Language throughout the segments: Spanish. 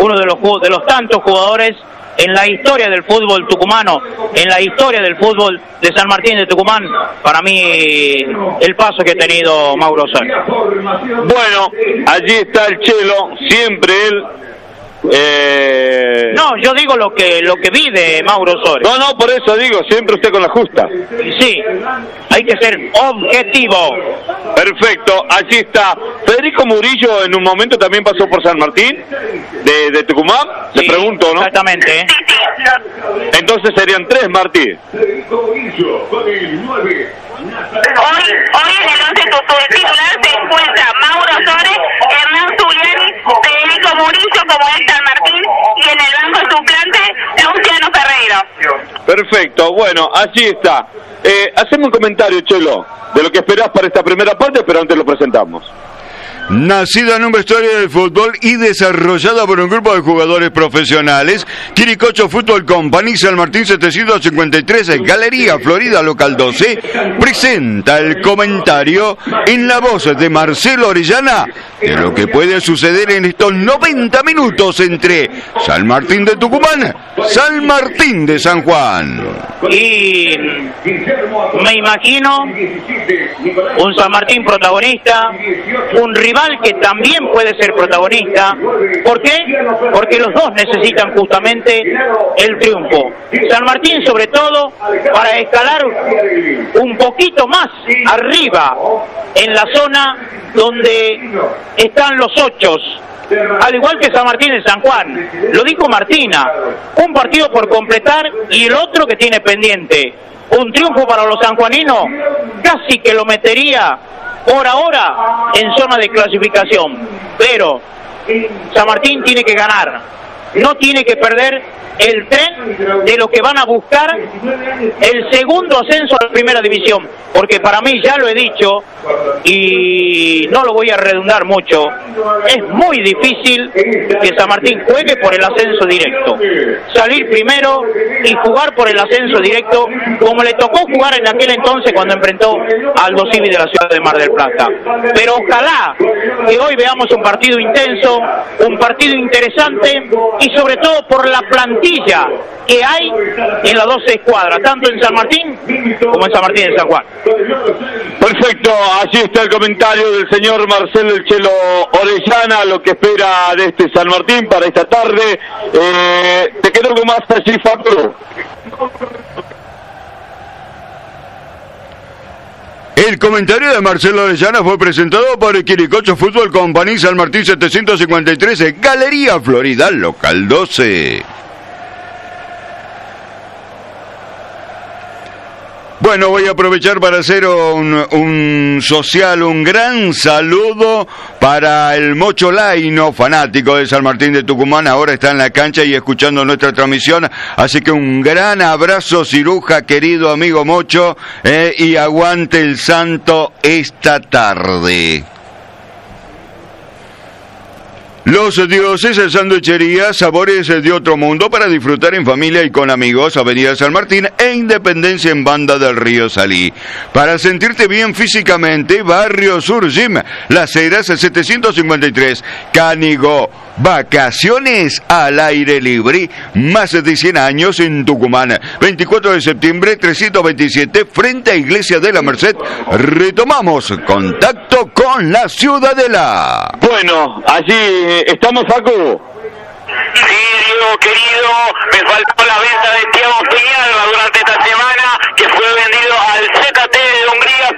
uno de los tantos jugadores en la historia del fútbol tucumano, en la historia del fútbol de San Martín de Tucumán. Para mí, el paso que ha tenido Mauro Osorio. Bueno, allí está el Chelo, siempre él. No, yo digo lo que vi de Mauro Osorio. No, por eso digo, siempre usted con la justa. Sí, hay que ser objetivo. Perfecto, allí está. Federico Murillo en un momento también pasó por San Martín, de Tucumán, sí, le pregunto, ¿no? Exactamente. Entonces serían 3, Martí. Hoy en el 11 titular se encuentra Mauro Osorio, Hernán Zuliani, Federico Murillo como es San Martín y en el banco suplente Luciano Ferreiro. Perfecto, bueno, allí está. Hacemos un comentario, Chelo, de lo que esperás para esta primera parte, pero antes lo presentamos. Nacida en un vestuario de fútbol y desarrollada por un grupo de jugadores profesionales, Quiricocho Fútbol Company, San Martín 753, Galería Florida, local 12, presenta el comentario en la voz de Marcelo Orellana de lo que puede suceder en estos 90 minutos entre San Martín de Tucumán, San Martín de San Juan. Y me imagino un San Martín protagonista, un rival que también puede ser protagonista. ¿Por qué? Porque los dos necesitan justamente el triunfo. San Martín sobre todo para escalar un poquito más arriba en la zona donde están los 8, al igual que San Martín de San Juan. Lo dijo Martina, un partido por completar y el otro que tiene pendiente. Un triunfo para los sanjuaninos casi que lo metería por ahora en zona de clasificación, pero San Martín tiene que ganar, no tiene que perder el tren de lo que van a buscar el segundo ascenso a la primera división, porque para mí, ya lo he dicho y no lo voy a redundar mucho, es muy difícil que San Martín juegue por el ascenso directo, salir primero y jugar por el ascenso directo como le tocó jugar en aquel entonces cuando enfrentó al Aldo Civi de la ciudad de Mar del Plata. Pero ojalá que hoy veamos un partido intenso, un partido interesante y sobre todo por la plantilla que hay en las 12 escuadras, tanto en San Martín como en San Martín de San Juan. Perfecto, allí está el comentario del señor Marcelo El Chelo Orellana, lo que espera de este San Martín para esta tarde. ¿Te quedó algo más allí, Fabio? El comentario de Marcelo Orellana fue presentado por el Quiricocho Fútbol Company, San Martín 753, Galería Florida, local 12. Bueno, voy a aprovechar para hacer un gran saludo para el Mocho Laino, fanático de San Martín de Tucumán. Ahora está en la cancha y escuchando nuestra transmisión. Así que un gran abrazo, Ciruja, querido amigo Mocho, y aguante el santo esta tarde. Los Dioses, Sanduichería, sabores de otro mundo para disfrutar en familia y con amigos. Avenida San Martín e Independencia en Banda del Río Salí. Para sentirte bien físicamente, Barrio Sur Gym, Las Heras 753, Canigó. Vacaciones al aire libre, más de 100 años en Tucumán. 24 de septiembre, 327, frente a Iglesia de la Merced. Retomamos contacto con la Ciudadela. Bueno, allí estamos, Facu. Sí, Diego querido, me faltó la venta de Thiago Peñalba durante esta semana, que fue vendido al ZT de Hungría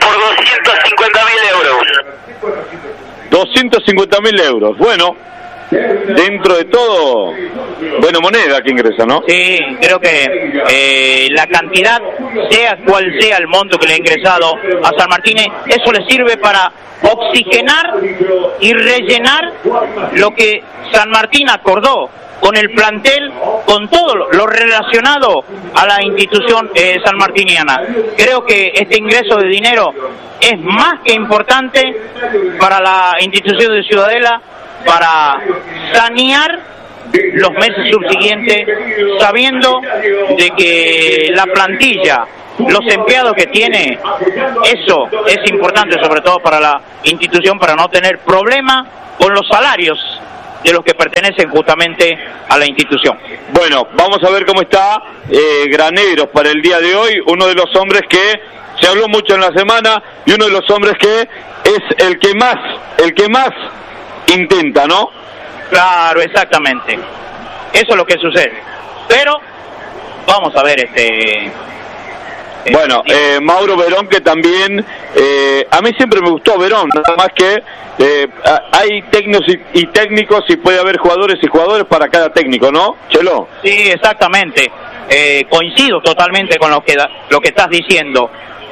por 250.000 euros. 250.000 euros, bueno. Dentro de todo, bueno, moneda que ingresa, ¿no? Sí, creo que la cantidad, sea cual sea el monto que le ha ingresado a San Martín, eso le sirve para oxigenar y rellenar lo que San Martín acordó con el plantel, con todo lo relacionado a la institución sanmartiniana. Creo que este ingreso de dinero es más que importante para la institución de Ciudadela, para sanear los meses subsiguientes, sabiendo de que la plantilla, los empleados que tiene, eso es importante sobre todo para la institución, para no tener problema con los salarios de los que pertenecen justamente a la institución. Bueno, vamos a ver cómo está Graneros para el día de hoy, uno de los hombres que se habló mucho en la semana y uno de los hombres que es el que más intenta, ¿no? Claro, exactamente. Eso es lo que sucede. Pero vamos a ver bueno, Mauro Verón, que también a mí siempre me gustó Verón, nada más que hay técnicos y puede haber jugadores y jugadores para cada técnico, ¿no, Chelo? Sí, exactamente. Coincido totalmente con lo que estás diciendo.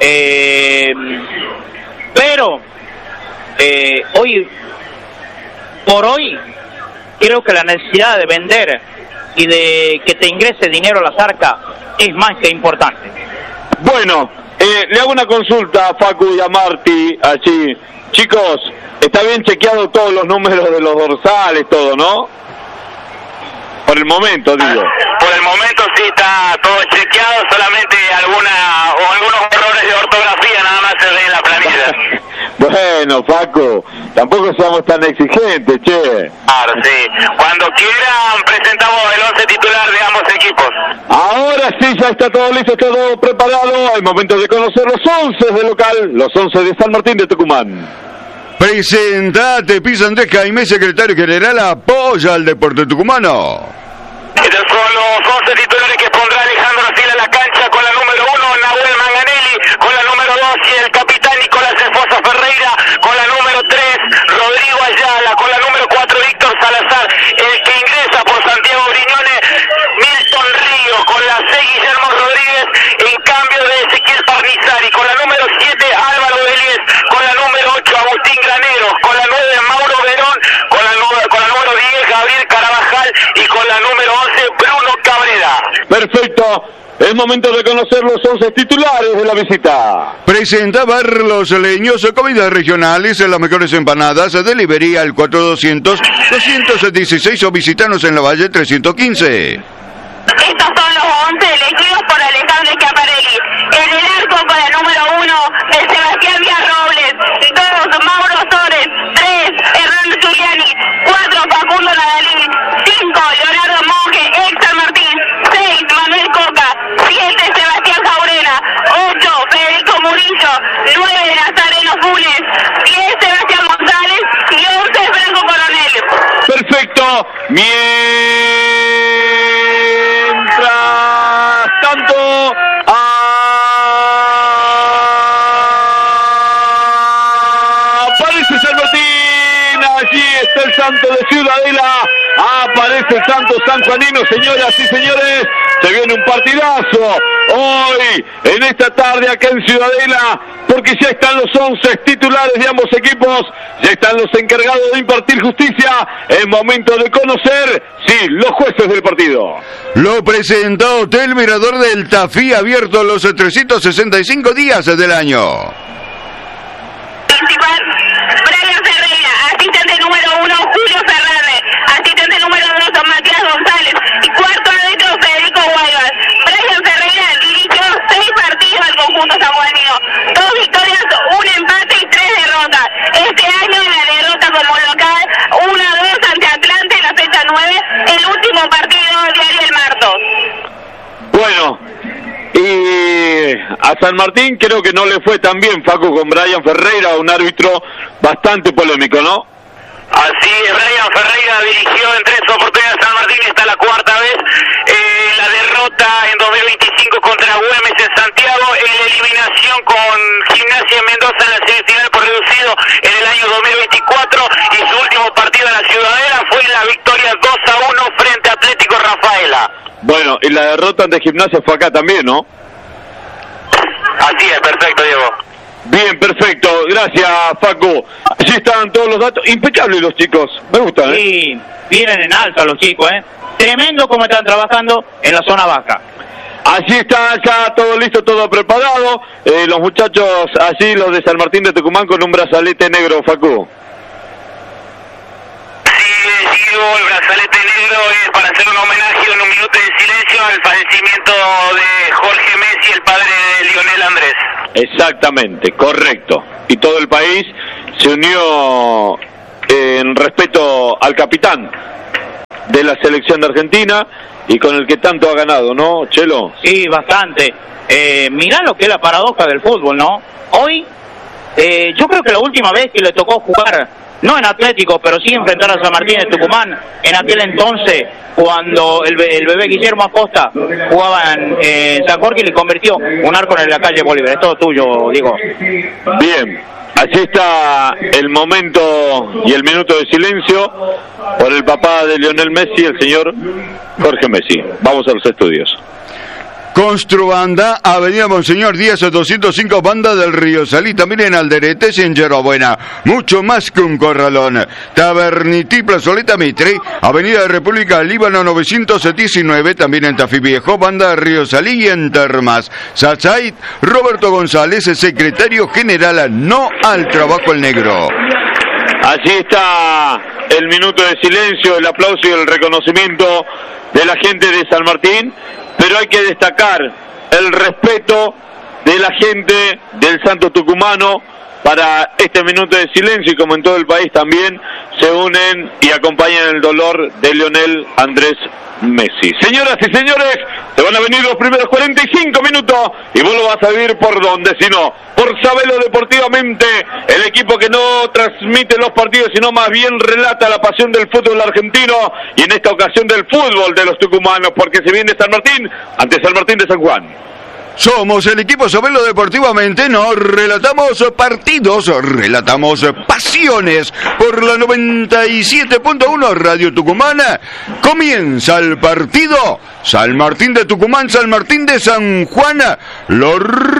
Pero hoy por hoy creo que la necesidad de vender y de que te ingrese dinero a las arcas es más que importante. Bueno, le hago una consulta a Facu y a Marti allí. Chicos, está bien chequeado todos los números de los dorsales, todo, ¿no? Por el momento, digo. Por el momento sí está todo chequeado, solamente algunos errores de ortografía nada más se ve en la planilla. Bueno, Facu, tampoco seamos tan exigentes, che. Claro, sí. Cuando quieran presentamos el 11 titular de ambos equipos. Ahora sí, ya está todo listo, está todo preparado. Al momento de conocer los 11 del local, los 11 de San Martín de Tucumán. Presentate, Piso Andrés Jaime, secretario general, apoya al deporte tucumano. Estos son los 11 titulares que pondrá Alejandro Arcila en la cancha con la número 1, Nahuel Manganelli, con la número 2 y el capitán Nicolás Esposo Ferreira, con la número 3, Rodrigo Ayala, con la número 4, Víctor Salazar, el que ingresa por Santiago Briñones, Milton Ríos, con la 6, Guillermo Rodríguez, en cambio de Ezequiel Parnizari, con la número 7, Álvaro Delies, con la número 8, Agustín Graneros, con la 9, Mauro Verón, con la número 10, Gabriel Carabajal y con la número 11, Bruno Cabrera. Perfecto. Es momento de conocer los 11 titulares de la visita. Presenta Barlos Leños, comidas regionales, las mejores empanadas, delivery al 4200-216 o visitanos en la Valle 315. Estos son los 11 elegidos por Alejandro Schiaparelli. En el arco con la número 1, Sebastián Villarrobles, 2, Mauro Sores, 3, Hernán Giuliani, 4, Facundo Nadalí, 5, Leonardo Monge, ex San Martín, 6, Manuel Coca, 7, Sebastián Jaurena, 8, Federico Murillo, 9, Nazareno Funes, 10, Sebastián González y 11, Franco Coronel. Perfecto. Mientras tanto, aparece San Martín, allí está el santo de Ciudadela, aparece el santo sanjuanino, señoras y señores, se viene un partidazo hoy, en esta tarde acá en Ciudadela, porque ya están los 11 titulares de ambos equipos, ya están los encargados de impartir justicia, es momento de conocer, sí, los jueces del partido. Lo presenta Hotel Mirador del Tafí, abierto los 365 días del año. Principal, Brian Ferreira, asistente número 1, Julio Fernández, asistente número 2, Matías González, y cuarto árbitro, Federico Guayas. Brian Ferreira dirigió 6 partidos al conjunto sanjuanino, 2 victorias, 1 empate y 3 derrotas. Este año la derrota como local, 1-2 ante Atlante en la fecha 9, el último partido de Ariel Martos. Bueno, y a San Martín creo que no le fue tan bien, Facu, con Brian Ferreira, un árbitro bastante polémico, ¿no? Así es, Brian Ferreira dirigió en 3 oportunidades a San Martín, esta la cuarta vez, la derrota en 2025 contra Güemes en Santiago, en la eliminación con Gimnasia en Mendoza en la semifinal por reducido en el año 2024, y su último partido en la Ciudadela fue la victoria 2-1 frente a Atlético Rafaela. Bueno, y la derrota ante Gimnasia fue acá también, ¿no? Así es, perfecto, Diego. Bien, perfecto, gracias, Facu. Allí están todos los datos, impecables los chicos, me gustan, ¿eh? Sí, vienen en alza los chicos, Tremendo como están trabajando en la zona baja. Allí está ya todo listo, todo preparado, los muchachos allí, los de San Martín de Tucumán, con un brazalete negro, Facu. El brazalete negro es para hacer un homenaje en un minuto de silencio al fallecimiento de Jorge Messi, el padre de Lionel Andrés. Exactamente, correcto. Y todo el país se unió en respeto al capitán de la selección de Argentina y con el que tanto ha ganado, ¿no, Chelo? Sí, bastante. Mirá lo que es la paradoja del fútbol, ¿no? Hoy, yo creo que la última vez que le tocó jugar, no en Atlético, pero sí enfrentar a San Martín de Tucumán, en aquel entonces, cuando el bebé Guillermo Acosta jugaba en San Jorge y le convirtió un arco en la calle Bolívar. Es todo tuyo, Diego. Bien, allí está el momento y el minuto de silencio por el papá de Lionel Messi, el señor Jorge Messi. Vamos a los estudios. Construbanda, Avenida Monseñor Díaz 205, Banda del Río Salí, también en Alderetes y en Yerbabuena. Mucho más que un corralón. Tabernití, Plazoleta Mitre, Avenida de República Líbano 919, también en Tafí Viejo, Banda del Río Salí y en Termas. Sachait, Roberto González, secretario general, no al trabajo el negro. Allí está el minuto de silencio, el aplauso y el reconocimiento de la gente de San Martín, pero hay que destacar el respeto de la gente del Santo Tucumano para este minuto de silencio, y como en todo el país también se unen y acompañan el dolor de Lionel Andrés Messi. Señoras y señores, te van a venir los primeros 45 minutos y vos lo vas a vivir por dónde, sino por Sabelo Deportivamente, el equipo que no transmite los partidos, sino más bien relata la pasión del fútbol argentino, y en esta ocasión del fútbol de los tucumanos, porque se viene San Martín ante San Martín de San Juan. Somos el equipo Sabelo Deportivamente, no relatamos partidos, relatamos pasiones. Por la 97.1 Radio Tucumana comienza el partido. San Martín de Tucumán, San Martín de San Juan, lo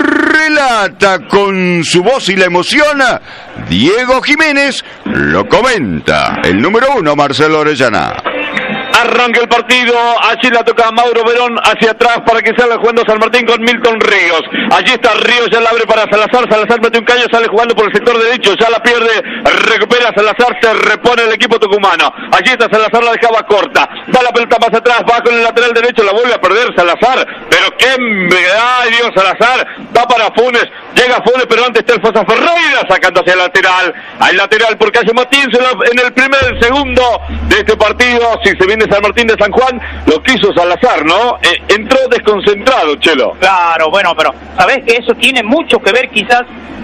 relata con su voz y la emoción Diego Jiménez, lo comenta el número 1 Marcelo Orellana. Arranca el partido, allí la toca Mauro Verón hacia atrás para que salga jugando San Martín con Milton Ríos. Allí está Ríos, ya la abre para Salazar, Salazar mete un caño, sale jugando por el sector derecho, ya la pierde, recupera Salazar, se repone el equipo tucumano. Allí está Salazar, la dejaba corta, va la pelota más atrás, va con el lateral derecho, la vuelve a perder Salazar, pero qué ay Dios, Salazar, va para Funes, llega Funes, pero antes está el Fosa Ferreira sacando hacia el lateral, al lateral porque hace Martín en el primer segundo de este partido. Si se viene San Martín de San Juan, lo quiso Salazar, ¿no? Entró desconcentrado, Chelo. Claro, bueno, pero sabés que eso tiene mucho que ver quizás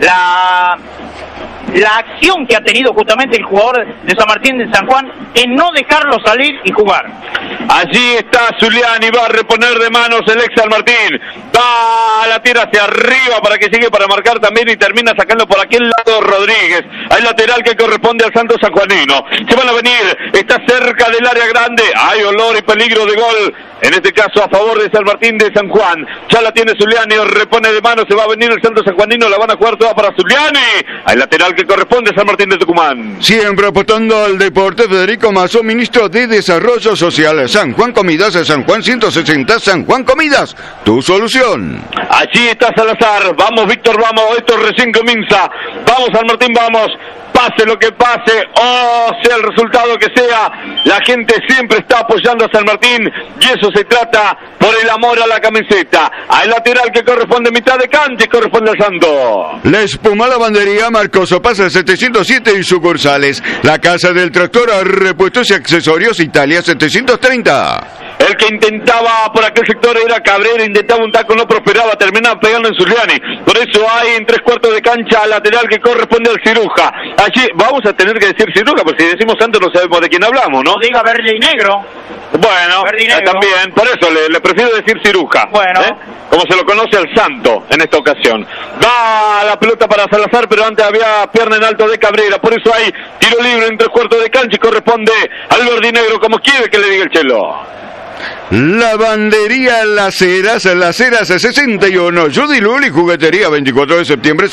la acción que ha tenido justamente el jugador de San Martín de San Juan en no dejarlo salir y jugar. Allí está Zuliani, va a reponer de manos el ex San Martín, va a la tira hacia arriba para que sigue para marcar también y termina sacando por aquel lado Rodríguez, al lateral que corresponde al Santo Sanjuanino. Se van a venir, está cerca del área grande, hay olor y peligro de gol, en este caso a favor de San Martín de San Juan. Ya la tiene Zuliani, repone de manos, se va a venir el Santo Sanjuanino, la van a jugar toda para Zuliani, al lateral que corresponde a San Martín de Tucumán. Siempre apostando al deporte, Federico Mazo, ministro de Desarrollo Social. San Juan Comidas, San Juan 160, San Juan Comidas, tu solución. Allí está Salazar, vamos Víctor, vamos, esto recién comienza, vamos San Martín, vamos, pase lo que pase, o sea el resultado que sea, la gente siempre está apoyando a San Martín, y eso se trata por el amor a la camiseta. Al lateral que corresponde a mitad de cancha y corresponde al Santo. La Espuma Lavandería Marcos Pasa 707 y sucursales. La Casa del Tractor, repuestos y accesorios, Italia 730. El que intentaba por aquel sector era Cabrera, intentaba un taco, no prosperaba, terminaba pegando en Zuliani. Por eso hay en 3/4 de cancha lateral que corresponde al Ciruja. Allí vamos a tener que decir Ciruja, porque si decimos Santos no sabemos de quién hablamos, ¿no? No diga verde y negro. Bueno, también, por eso le prefiero decir Ciruja. Bueno. Como se lo conoce al Santo en esta ocasión. Va la pelota para Salazar, pero antes había pierna en alto de Cabrera. Por eso hay tiro libre en 3/4 de cancha y corresponde al verdinegro, como quiere que le diga el Chelo. Lavandería Las Heras 61, Judy Luli, juguetería 24 de septiembre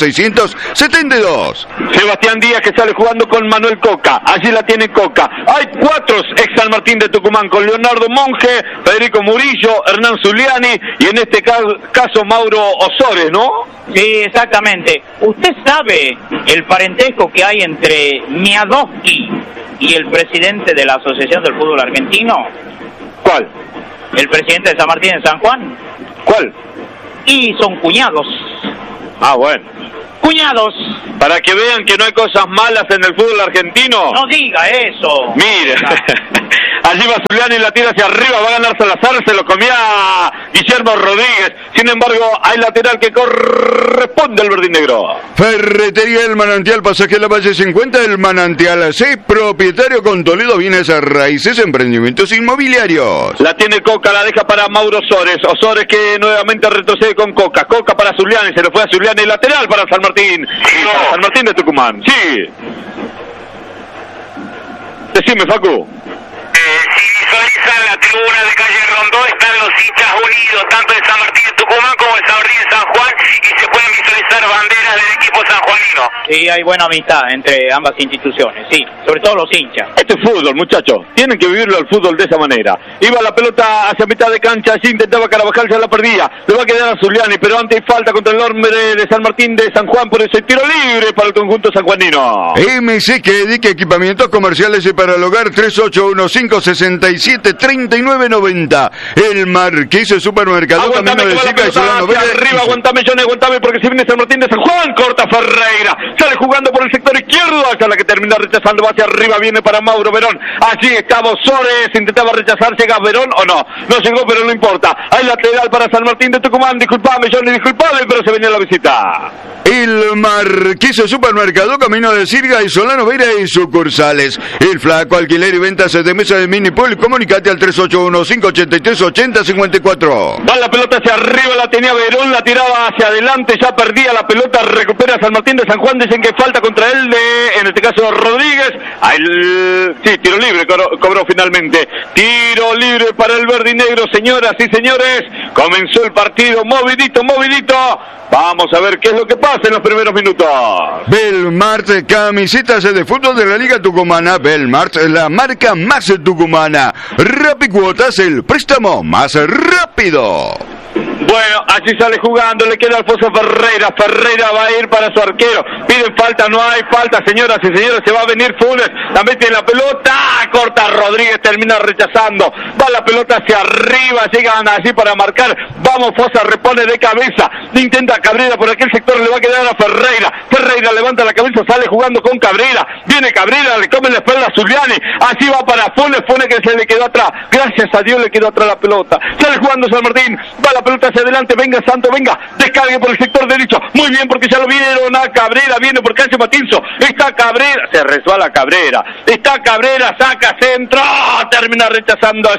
672. Sebastián Díaz que sale jugando con Manuel Coca, allí la tiene Coca. Hay 4 ex San Martín de Tucumán con Leonardo Monge, Federico Murillo, Hernán Zuliani y en este caso Mauro Osores, ¿no? Sí, exactamente. ¿Usted sabe el parentesco que hay entre Miadowski y el presidente de la Asociación del Fútbol Argentino? ¿Cuál? El presidente de San Martín de San Juan. ¿Cuál? Y son cuñados. Ah, bueno. Cuñados. Para que vean que no hay cosas malas en el fútbol argentino. No diga eso. Mire, allí va Zuliani, la tira hacia arriba, va a ganar Salazar, se lo comía Guillermo Rodríguez. Sin embargo, hay lateral que corresponde al verdinegro. Ferretería El Manantial, pasaje La Valle 50, El Manantial, 6, propietario con Toledo Bienes a Raíces, emprendimientos inmobiliarios. La tiene Coca, la deja para Mauro Osores. Osores que nuevamente retrocede con Coca. Coca para Zuliani, se le fue a Zuliani, lateral para San Martín. Para San Martín de Tucumán, sí. Decime, Facu. Si visualizan la tribuna de calle Rondó, están los hinchas unidos, tanto de San Martín de Tucumán como de San Martín de San Juan, y se pueden visualizar banderas del equipo sanjuanino. Sí, hay buena amistad entre ambas instituciones, sí, sobre todo los hinchas. Este es fútbol, muchachos. Tienen que vivirlo el fútbol de esa manera. Iba la pelota hacia mitad de cancha, allí intentaba Carabajal, se la perdía. Le va a quedar a Zuliani, pero antes hay falta contra el hombre de San Martín de San Juan, por eso tiro libre para el conjunto sanjuanino. MC Kedic, equipamientos comerciales y para el hogar, 3815673990. El Marqués Supermercado, Aguantame, camino de Sica y Solano Vélez. Arriba, aguantame, Johnny, aguantame, porque si viene San Martín de San Juan, corta Ferreira. Sale jugando por el sector izquierdo, hasta la que termina rechazando, va hacia arriba, viene para Mauro Verón. Allí está Bosores, intentaba rechazar, llega Verón o no. No llegó, pero no importa. Hay lateral para San Martín de Tucumán. Disculpame, Johnny, disculpame, pero se venía la visita. El Marqués Supermercado, camino de Sirga y Solano Vera y sucursales. El Flaco, alquiler y ventas de mesa de Minipol. Comunicate al 381-583-8054. Va la pelota hacia arriba, la tenía Verón, la tiraba hacia adelante, ya perdía la pelota, recupera San Martín de San Juan, dicen que falta contra él, en este caso Rodríguez. Sí, tiro libre cobró finalmente. Tiro libre para el verdinegro, señoras y señores. Comenzó el partido, movidito. Vamos a ver qué es lo que pasa en los primeros minutos. Belmart, camisetas de fútbol de la Liga Tucumana. Belmart, la marca más tucumana. Rapicuotas, el préstamo más rápido. Bueno, allí sale jugando, le queda Alfonso Ferreira. Ferreira va a ir para su arquero. Piden falta, no hay falta, señoras y señores. Se va a venir Funes, la mete en la pelota. Corta Rodríguez, termina rechazando. Va la pelota hacia arriba, llegan allí para marcar. Vamos, Fosa repone de cabeza. Intenta Cabrera por aquel sector, le va a quedar a Ferreira. Ferreira levanta la cabeza, sale jugando con Cabrera. Viene Cabrera, le come la espalda a Zuliani. Así va para Funes que se le quedó atrás. Gracias a Dios le quedó atrás la pelota. Sale jugando San Martín, va la pelota hacia adelante, venga Santo, venga, descargue por el sector derecho, muy bien porque ya lo vieron a Cabrera, viene por Calle Matinzo, está Cabrera, se resbala Cabrera, está Cabrera, saca centro, termina rechazando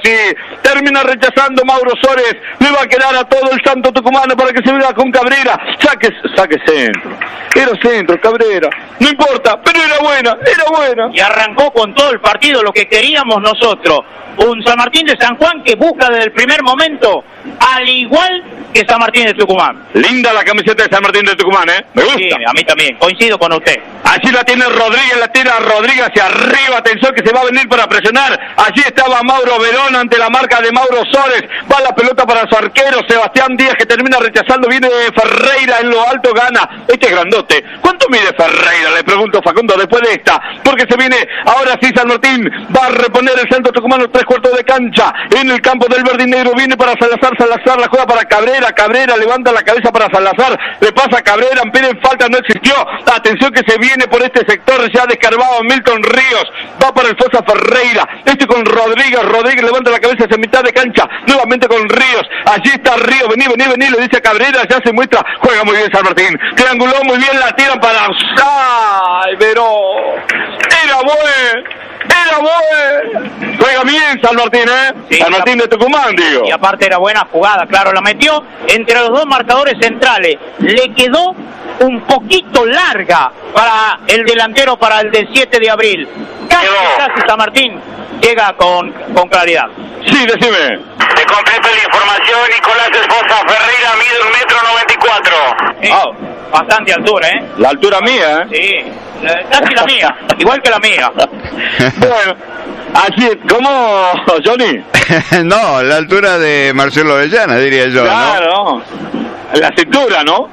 Mauro Sores, le va a quedar a todo el santo tucumano para que se vea con Cabrera, saque centro, era centro Cabrera, no importa, pero era buena. Y arrancó con todo el partido lo que queríamos nosotros, un San Martín de San Juan que busca desde el primer momento, al igual que San Martín de Tucumán. Linda la camiseta de San Martín de Tucumán, me gusta. Sí, a mí también, coincido con usted. Allí la tiene Rodríguez, la tira Rodríguez hacia arriba, atención que se va a venir para presionar. Allí estaba Mauro Verón ante la marca de Mauro Sores. Va la pelota para su arquero, Sebastián Díaz, que termina rechazando. Viene Ferreira en lo alto, gana. Este es grandote. ¿Cuánto mide Ferreira? Le pregunto Facundo después de esta. Porque se viene, ahora sí San Martín va a reponer el centro tucumano, 3/4 de cancha. En el campo del verdinegro viene para Salazar, la juega para Cabrera, levanta la cabeza para Salazar, le pasa a Cabrera, piden falta, no existió. Atención que se viene por este sector, ya descarbado Milton Ríos, va para el Fosa Ferreira, con Rodríguez levanta la cabeza hacia mitad de cancha, nuevamente con Ríos, allí está Ríos, vení, le dice a Cabrera, ya se muestra, juega muy bien San Martín, trianguló muy bien, la tiran para... ¡Ay, Verón! ¡Era bueno! Juega bien San Martín, Sí, San Martín de Tucumán, digo. Y aparte era buena jugada, claro, la metió entre los dos marcadores centrales. Le quedó un poquito larga para el delantero, para el del 7 de abril. Casi San Martín llega con claridad. Sí, decime. Te completo la información, Nicolás Esposa Ferreira mide 1,94 m. Bastante altura, La altura mía, Sí, casi la mía, igual que la mía. Bueno, así, ¿cómo, Johnny? No, la altura de Marcelo Orellana, diría yo, claro. ¿no? la cintura, ¿no?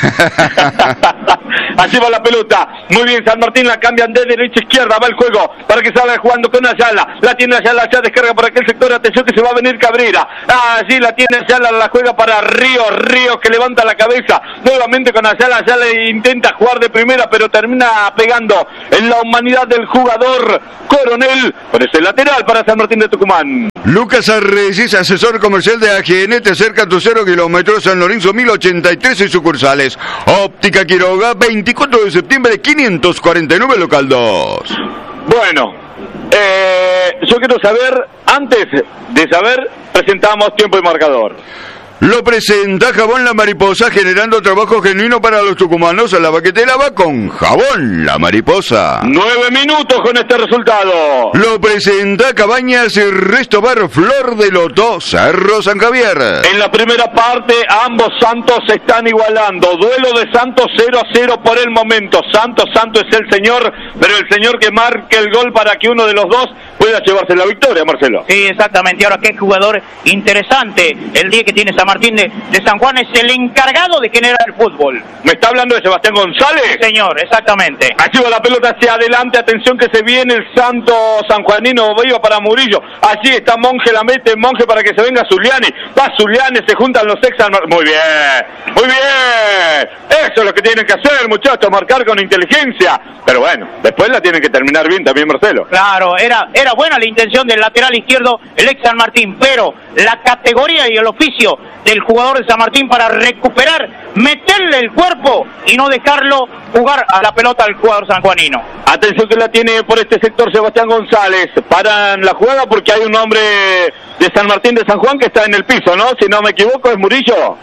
Así va la pelota. Muy bien, San Martín la cambian de derecha a izquierda. Va el juego para que salga jugando con Ayala. La tiene Ayala, ya descarga por aquel sector. Atención que se va a venir Cabrera. Allí la tiene Ayala, la juega para Ríos que levanta la cabeza. Nuevamente con Ayala. Ayala intenta jugar de primera, pero termina pegando en la humanidad del jugador Coronel. Por ese lateral para San Martín de Tucumán. Lucas Arrecis, asesor comercial de AGN, te acerca a tu 0 kilómetros, San Lorenzo 1083 y sucursales. Óptica Quiroga, 24 de septiembre, 549, local 2. Bueno, yo quiero saber, antes de saber, presentamos tiempo y marcador. Lo presenta Jabón La Mariposa, generando trabajo genuino para los tucumanos. La que lava con Jabón La Mariposa. 9 minutos con este resultado. Lo presenta Cabañas y Resto Bar Flor de Loto, Cerro San Javier. En la primera parte, ambos Santos se están igualando. Duelo de Santos 0-0 por el momento. Santos es el señor, pero el señor que marque el gol para que uno de los dos pueda llevarse la victoria, Marcelo. Sí, exactamente. Ahora, qué jugador interesante. El día que tiene San Martín de San Juan es el encargado de generar el fútbol. ¿Me está hablando de Sebastián González? Sí, señor, exactamente. Allí va la pelota hacia adelante, atención que se viene el santo sanjuanino, iba para Murillo. Allí está Monge, la mete Monge para que se venga Zuliani. Va Zuliani, se juntan los ex. Muy bien, muy bien. Eso es lo que tienen que hacer, muchachos, marcar con inteligencia. Pero bueno, después la tienen que terminar bien también, Marcelo. Claro, era buena la intención del lateral izquierdo, el ex San Martín, pero la categoría y el oficio del jugador de San Martín para recuperar, meterle el cuerpo y no dejarlo jugar a la pelota al jugador sanjuanino. Atención que la tiene por este sector Sebastián González. Paran la jugada porque hay un hombre de San Martín de San Juan que está en el piso, ¿no? Si no me equivoco, es Murillo.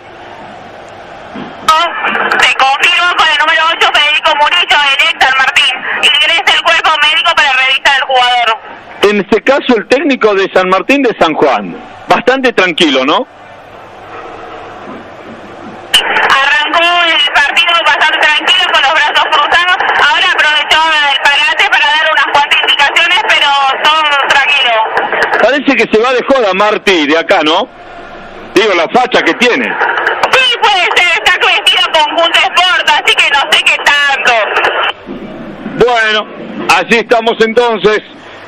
Se confirma con el número 8 Federico Murillo, el ex San Martín. Ingresa el cuerpo médico para revisar al jugador. En este caso el técnico de San Martín de San Juan. Bastante tranquilo, ¿no? Arrancó el partido bastante tranquilo con los brazos cruzados. Ahora aprovechó el parate para dar unas cuantas indicaciones, pero son tranquilos. Parece que se va de joda Martí de acá, ¿no? Digo, la facha que tiene. Sí, puede ser, está vestido con Punto Sport, así que no sé qué tanto. Bueno, así estamos entonces.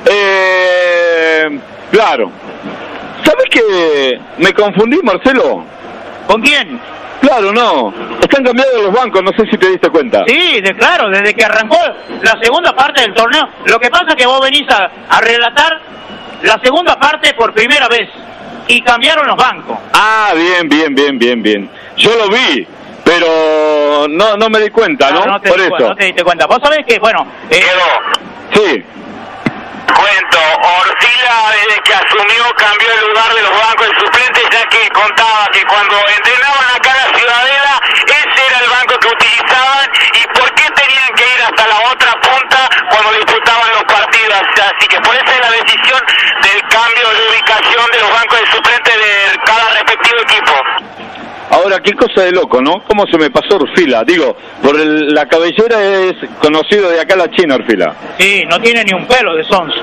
Claro. ¿Sabes que me confundí, Marcelo? ¿Con quién? Claro, no. Están cambiados los bancos, no sé si te diste cuenta. Sí, claro, desde que arrancó la segunda parte del torneo. Lo que pasa es que vos venís a relatar la segunda parte por primera vez y cambiaron los bancos. Ah, bien. Yo lo vi, pero no me di cuenta, ¿no? No te por eso. No te diste cuenta. Vos sabés que, bueno... Sí. Cuento, Ortila desde que asumió cambió el lugar de los bancos de suplentes, ya que contaba que cuando entrenaban acá en la Ciudadela, ese era el banco que utilizaban y por qué tenían que ir hasta la otra punta cuando disputaban los partidos. Así que por eso es la decisión del cambio de ubicación de los bancos de suplentes de cada respectivo equipo. Ahora, qué cosa de loco, ¿no? ¿Cómo se me pasó Orfila? Digo, la cabellera es conocido de acá la China, Orfila. Sí, no tiene ni un pelo de Sons.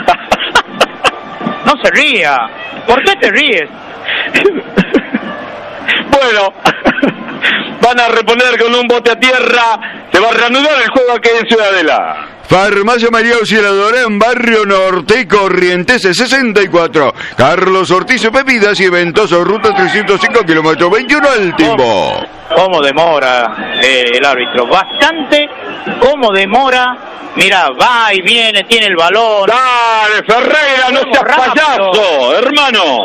No se ría. ¿Por qué te ríes? Bueno, van a reponer con un bote a tierra. Se va a reanudar el juego aquí en Ciudadela. Farmacia María Auxiliadora en Barrio Norte y Corrientes 64. Carlos Ortiz, bebidas y eventos, ruta 305, kilómetro 21 al Timbo. ¿Cómo demora el árbitro? Bastante. ¿Cómo demora? Mira, va y viene, tiene el balón. Dale, Ferreira, no seas payaso, hermano.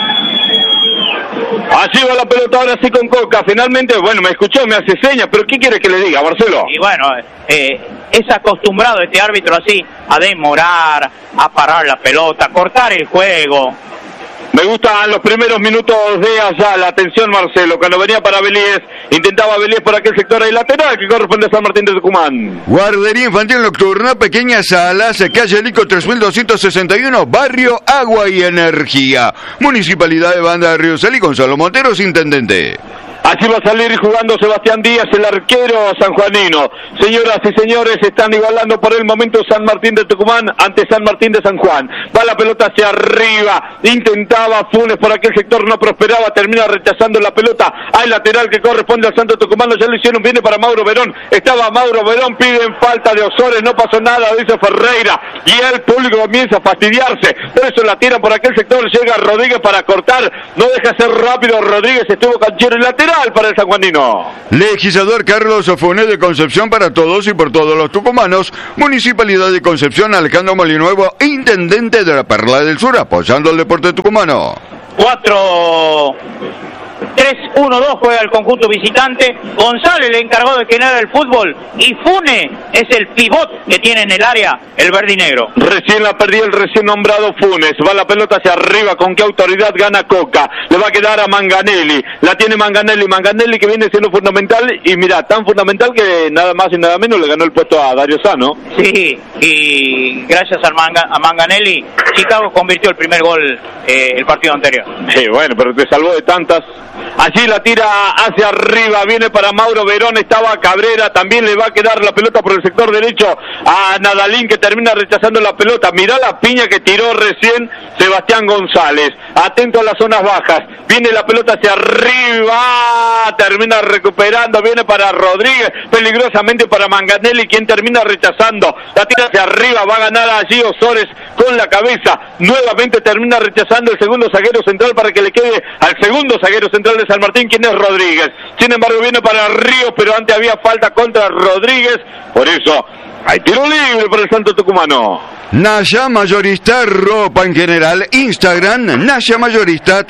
Así va la pelota ahora sí con Coca. Finalmente, bueno, me escuchó, me hace señas, pero ¿qué quiere que le diga, Marcelo? Y bueno, es acostumbrado este árbitro así a demorar, a parar la pelota, a cortar el juego. Me gustan los primeros minutos de allá, la atención Marcelo, cuando venía para Belíez, intentaba Belíez por aquel sector ahí lateral que corresponde a San Martín de Tucumán. Guardería infantil nocturna, pequeñas salas, calle Lico 3261, Barrio Agua y Energía. Municipalidad de Banda de Río Salí, Gonzalo Monteros, intendente. Así va a salir jugando Sebastián Díaz, el arquero sanjuanino. Señoras y señores, están igualando por el momento San Martín de Tucumán ante San Martín de San Juan. Va la pelota hacia arriba, intentaba Funes por aquel sector, no prosperaba, termina rechazando la pelota al lateral que corresponde al Santo Tucumano. Ya lo hicieron, viene para Mauro Verón. Estaba Mauro Verón, piden falta de Osores, no pasó nada, dice Ferreira. Y el público comienza a fastidiarse. Por eso la tiran por aquel sector, llega Rodríguez para cortar. No deja ser rápido Rodríguez, estuvo canchero y lateral para el sanjuanino. Legislador Carlos Funes de Concepción para todos y por todos los tucumanos. Municipalidad de Concepción, Alejandro Molinuevo, intendente de la Perla del Sur, apoyando al deporte tucumano. 3-1-2 juega el conjunto visitante. González le encargó de generar el fútbol y Funes es el pivot que tiene en el área el verde y negro. Recién la perdió el recién nombrado Funes. Va la pelota hacia arriba. ¿Con qué autoridad gana Coca? Le va a quedar a Manganelli. La tiene Manganelli. Manganelli que viene siendo fundamental. Y mira, tan fundamental que nada más y nada menos le ganó el puesto a Dario Sano. Sí, y gracias a Manganelli, Chicago convirtió el primer gol el partido anterior. Sí, bueno, pero te salvó de tantas. Allí la tira hacia arriba, viene para Mauro Verón, estaba Cabrera, también le va a quedar la pelota por el sector derecho a Nadalín que termina rechazando la pelota. Mirá la piña que tiró recién Sebastián González, atento a las zonas bajas, viene la pelota hacia arriba, termina recuperando, viene para Rodríguez, peligrosamente para Manganelli, quien termina rechazando, la tira hacia arriba, va a ganar allí Osores con la cabeza, nuevamente termina rechazando el segundo zaguero central para que le quede al segundo zaguero central de San Martín, quien es Rodríguez. Sin embargo viene para Ríos, pero antes había falta contra Rodríguez, por eso hay tiro libre para el Santo Tucumano. Naya Mayorista, ropa en general. Instagram, Naya Mayorista,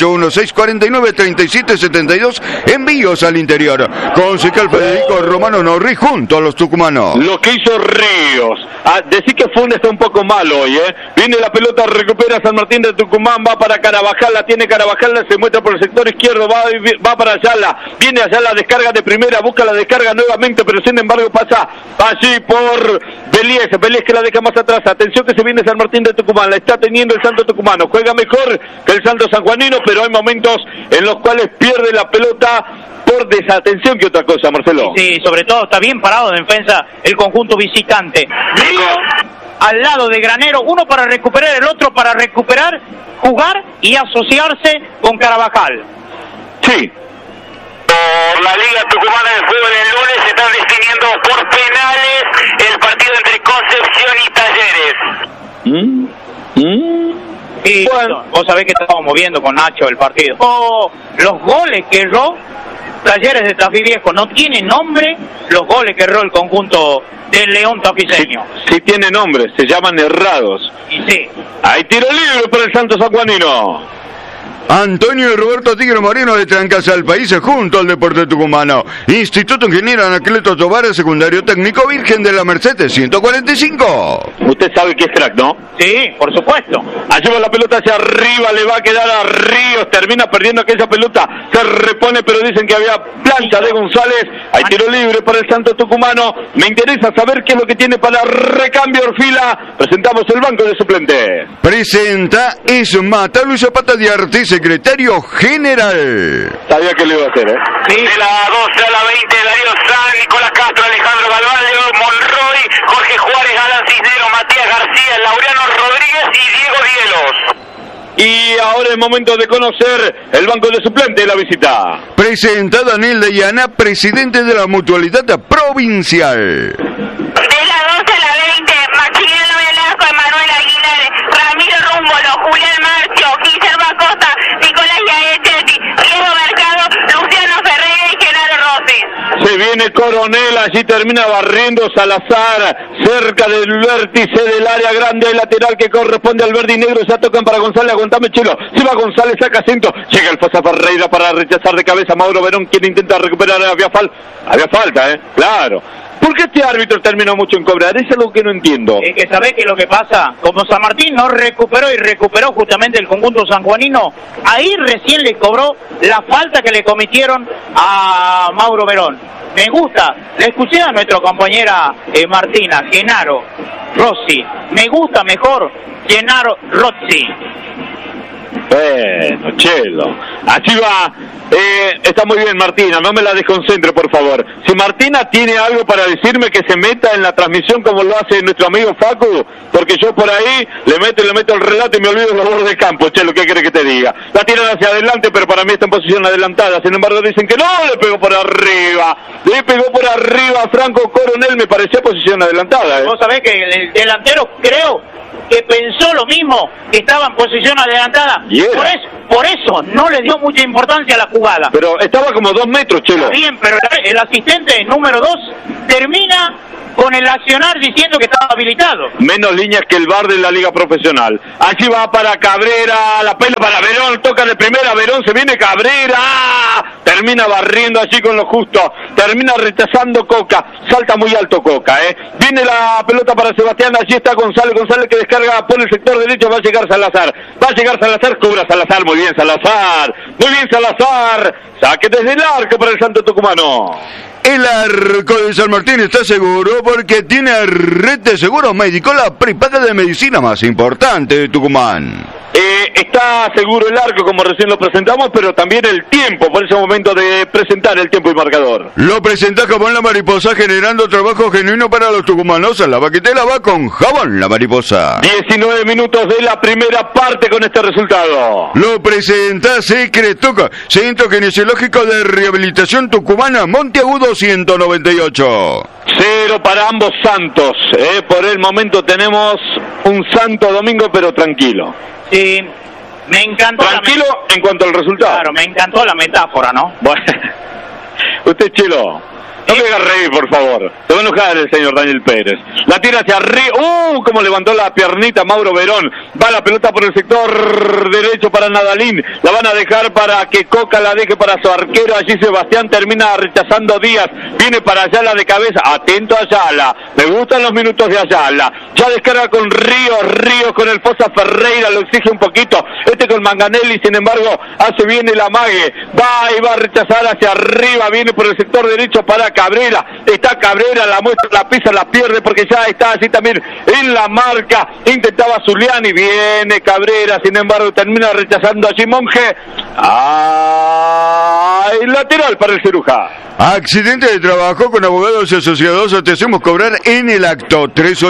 381-649-3772. Envíos al interior. Concejal Federico Romano Norri junto a los tucumanos. Lo que hizo Ríos. Decir que Funes está un poco mal hoy, ¿eh? Viene la pelota, recupera San Martín de Tucumán, va para Carabajal, la tiene Carabajal, se muestra por el sector izquierdo, va para Ayala. Viene Ayala, descarga de primera, busca la descarga nuevamente, pero sin embargo pasa allí por Belies que la deja más atrás. Atención que se viene San Martín de Tucumán, la está teniendo el Santo Tucumano, juega mejor que el Santo Sanjuanino, pero hay momentos en los cuales pierde la pelota por desatención que otra cosa, Marcelo. Sí, sobre todo está bien parado de defensa el conjunto visitante. Río al lado de Granero, uno para recuperar, el otro para recuperar, jugar y asociarse con Carabajal. Sí. Por la Liga Tucumana de Fútbol el lunes se están definiendo por penales el partido entre Concepción y Talleres. Y bueno, vos sabés que estábamos moviendo con Nacho el partido. Los goles que erró Talleres de Tafí Viejo, no tiene nombre los goles que erró el conjunto del León tafiseño. Sí tiene nombre, se llaman errados. Y sí. Hay tiro libre para el Santo Sanjuanino. Antonio y Roberto Tigre Moreno de Trancas al País junto al deporte tucumano. Instituto Ingeniero Anacleto Tobar, secundario técnico Virgen de la Mercedes 145. Usted sabe que es crack, ¿no? Sí, por supuesto. Allí va la pelota hacia arriba, le va a quedar a Ríos, termina perdiendo aquella pelota, se repone, pero dicen que había plancha de González. Hay tiro libre para el Santo Tucumano. Me interesa saber qué es lo que tiene para recambio Orfila. Presentamos el banco de suplentes. Presenta Ismata Luis Zapata de Arte, secretario general. Sabía que lo iba a hacer, ¿eh? Sí. De la 12 a la 20, Darío San, Nicolás Castro, Alejandro Galvaldo, Monroy, Jorge Juárez, Alan Cisneros, Matías García, Laureano Rodríguez y Diego Dielos. Y ahora es momento de conocer el banco de suplentes de la visita. Presenta Daniel de Llana, presidente de la Mutualidad Provincial. De la 12 a la 20, Maximiliano Velasco, Emanuel Aguilar, Ramiro Rúmbolo, Julián Marcio, Guillermo Acosta, Nicolás Yaechetti, Diego Mercado, Luciano Ferreira y Genaro Rossi. Se viene Coronel, allí termina barriendo Salazar, cerca del vértice del área grande, el lateral que corresponde al verde y negro, ya tocan para González, aguantame Chilo, se va González, saca asiento, llega el Fosa Ferreira para rechazar de cabeza Mauro Verón, quien intenta recuperar, había falta, claro. ¿Por qué este árbitro terminó mucho en cobrar? Es algo que no entiendo. Es que sabés que lo que pasa, como San Martín no recuperó y recuperó justamente el conjunto sanjuanino, ahí recién le cobró la falta que le cometieron a Mauro Verón. Me gusta, le escuché a nuestra compañera Martina, Genaro Rossi, me gusta mejor Genaro Rossi. Bueno, Chelo, allí va Está muy bien, Martina, no me la desconcentre, por favor. Si Martina tiene algo para decirme, que se meta en la transmisión como lo hace nuestro amigo Facu, porque yo por ahí le meto el relato y me olvido de los bordes del campo. Che, lo que quiere que te diga. La tiran hacia adelante, pero para mí está en posición adelantada. Sin embargo, dicen que no, le pegó por arriba. Le pegó por arriba a Franco Coronel, me parecía posición adelantada. Vos sabés que el delantero creo que pensó lo mismo, que estaba en posición adelantada. Por eso no le dio mucha importancia a la jugada. Pero estaba como 2 metros, Chelo. Bien, pero el asistente número 2 termina con el accionar diciendo que estaba habilitado. Menos líneas que el VAR de la Liga Profesional. Allí va para Cabrera, la pelota para Verón, toca de primera, Verón, se viene Cabrera, termina barriendo allí con lo justo, termina rechazando Coca, salta muy alto Coca, viene la pelota para Sebastián, allí está González que descarga por el sector derecho, va a llegar Salazar, cubra Salazar, muy bien Salazar, saque desde el arco para el Santo Tucumano. El arco de San Martín está seguro porque tiene red de seguro médico, la prepaga de medicina más importante de Tucumán. Está seguro el arco, como recién lo presentamos, pero también el tiempo, por ese momento de presentar el tiempo y marcador. Lo presenta Jabón La Mariposa, generando trabajo genuino para los tucumanos. A la vaquitela va con Jabón La Mariposa. 19 minutos de la primera parte con este resultado. Lo presenta Secretoca, Centro Kinesiológico de Rehabilitación Tucumana, Monteagudo 198. 0 para ambos santos. Por el momento tenemos un Santo Domingo, pero tranquilo. Sí, me encantó. Tranquilo en cuanto al resultado. Claro, me encantó la metáfora, ¿no? Bueno, usted, Chelo, no me haga reír, por favor. Se va a enojar el señor Daniel Pérez. La tira hacia arriba. Cómo levantó la piernita Mauro Verón. Va la pelota por el sector derecho para Nadalín. La van a dejar para que Coca la deje para su arquero. Allí Sebastián termina rechazando Díaz. Viene para Ayala de cabeza. Atento a Ayala. Me gustan los minutos de Ayala. Ya descarga con Ríos con el Fosa Ferreira. Lo exige un poquito. Con Manganelli, sin embargo, hace bien el amague. Va a rechazar hacia arriba. Viene por el sector derecho para Cabrera, está Cabrera, la muestra, la pisa, la pierde porque ya está así también en la marca. Intentaba Zuliani, viene Cabrera, sin embargo termina rechazando allí Monje. Lateral para el Ciruja. Accidente de trabajo con abogados y asociados, te hacemos cobrar en el acto.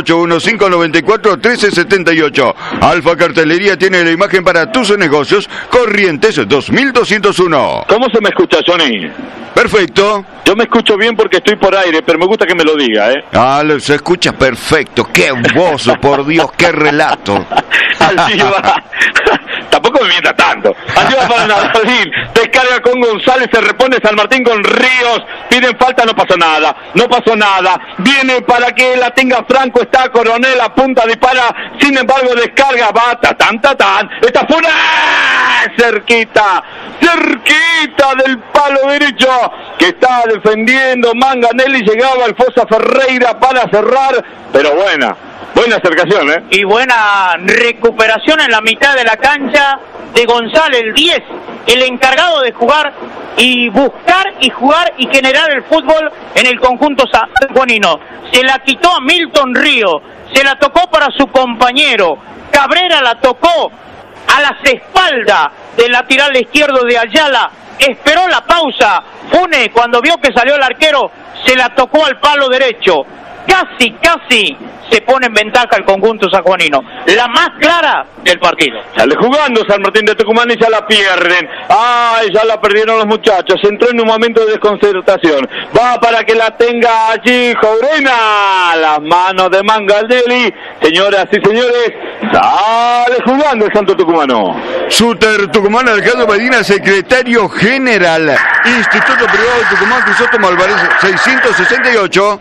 381-594-1378. Alfa Cartelería tiene la imagen para tus negocios. Corrientes 2201. ¿Cómo se me escucha, Johnny? Perfecto. Yo me escucho bien porque estoy por aire, pero me gusta que me lo diga, se escucha perfecto. Qué voz, por Dios, qué relato. Allí va. Tampoco me mienta tanto. Allí va para Nadalín. Descarga con González, se repone San Martín con Ríos. Piden falta, no pasó nada. Viene para que la tenga Franco, está Coronel, apunta, dispara. Sin embargo, descarga, va, tatán. Está fuera. Cerquita del palo derecho que está defendiendo Manganelli. Llegaba el Fosa Ferreira para cerrar, pero buena acercación, y buena recuperación en la mitad de la cancha de González, el 10, el encargado de jugar y buscar y jugar y generar el fútbol en el conjunto sanjuanino. Se la quitó a Milton Río, se la tocó para su compañero Cabrera, la tocó a las espaldas del lateral izquierdo de Ayala, esperó la pausa. Funes, cuando vio que salió el arquero, se la tocó al palo derecho. Casi se pone en ventaja el conjunto sanjuanino. La más clara del partido. Sale jugando San Martín de Tucumán y ya la pierden. Ya la perdieron los muchachos. Entró en un momento de desconcertación. Va para que la tenga allí Jourena. Las manos de Manganelli. Señoras y señores, sale jugando el Santo Tucumano. Súter Tucumán, Alejandro Medina, secretario general. Instituto Privado de Tucumán, Crisóstomo Álvarez, 668.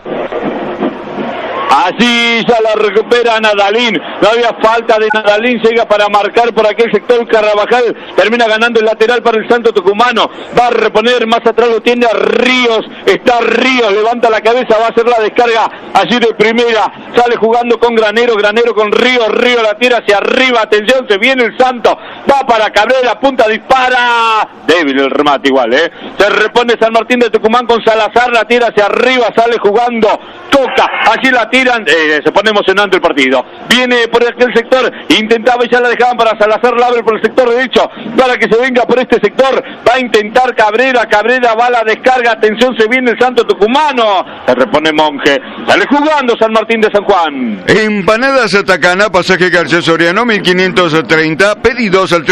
Así ya la recupera Nadalín. No había falta de Nadalín. Llega para marcar por aquel sector Carabajal. Termina ganando el lateral para el Santo Tucumano. Va a reponer. Más atrás lo tiene a Ríos. Está Ríos. Levanta la cabeza. Va a hacer la descarga allí de primera. Sale jugando con Granero. Granero con Ríos. Ríos la tira hacia arriba. Atención. Se viene el Santo. Va para Cabrera. Punta. Dispara. Débil el remate igual. Se repone San Martín de Tucumán con Salazar. La tira hacia arriba. Sale jugando. Toca. Allí la tira. Se pone emocionante el partido. Viene por aquel sector, intentaba y ya la dejaban para Salazar Labre por el sector derecho, para que se venga por este sector, va a intentar Cabrera va a la descarga, atención, se viene el Santo Tucumano, se repone Monje, sale jugando San Martín de San Juan. Empanadas Atacana, pasaje García Soriano, 1530, pedidos al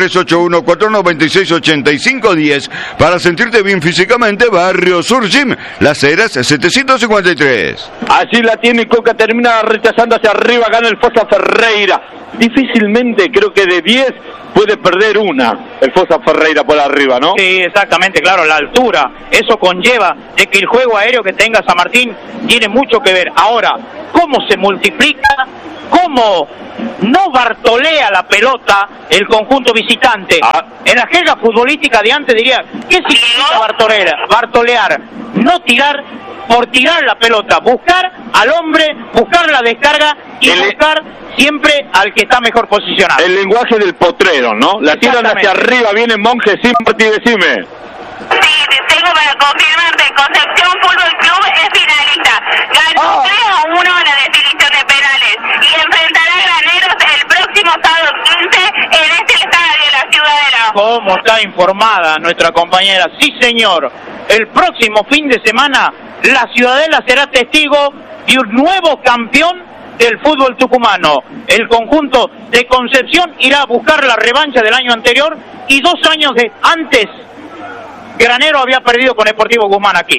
381-496-8510, para sentirte bien físicamente, Barrio Sur Gym, Las Heras 753. Allí la tiene Coca, termina rechazando hacia arriba, gana el Fosa Ferreira, difícilmente, creo que de 10 puede perder una, el Fosa Ferreira por arriba, ¿no? Sí, exactamente, claro, la altura, eso conlleva de que el juego aéreo que tenga San Martín tiene mucho que ver. Ahora, ¿cómo se multiplica? ¿Cómo no bartolea la pelota el conjunto visitante? En la jerga futbolística de antes diría, ¿qué significa bartolear? No tirar por tirar la pelota, buscar al hombre, buscar la descarga y buscar siempre al que está mejor posicionado. El lenguaje del potrero, ¿no? La tiran hacia arriba, viene Monje, sí, Martí, decime. Sí, tengo para confirmarte, Concepción Fútbol Club es finalista. Ganó 3-1 en la definición de penales y enfrentará a Graneros el próximo sábado 15 en este estadio, la Ciudadela. ¿Cómo está informada nuestra compañera? Sí, señor. El próximo fin de semana, la Ciudadela será testigo de un nuevo campeón del fútbol tucumano. El conjunto de Concepción irá a buscar la revancha del año anterior y 2 años antes Granero había perdido con Sportivo Guzmán aquí.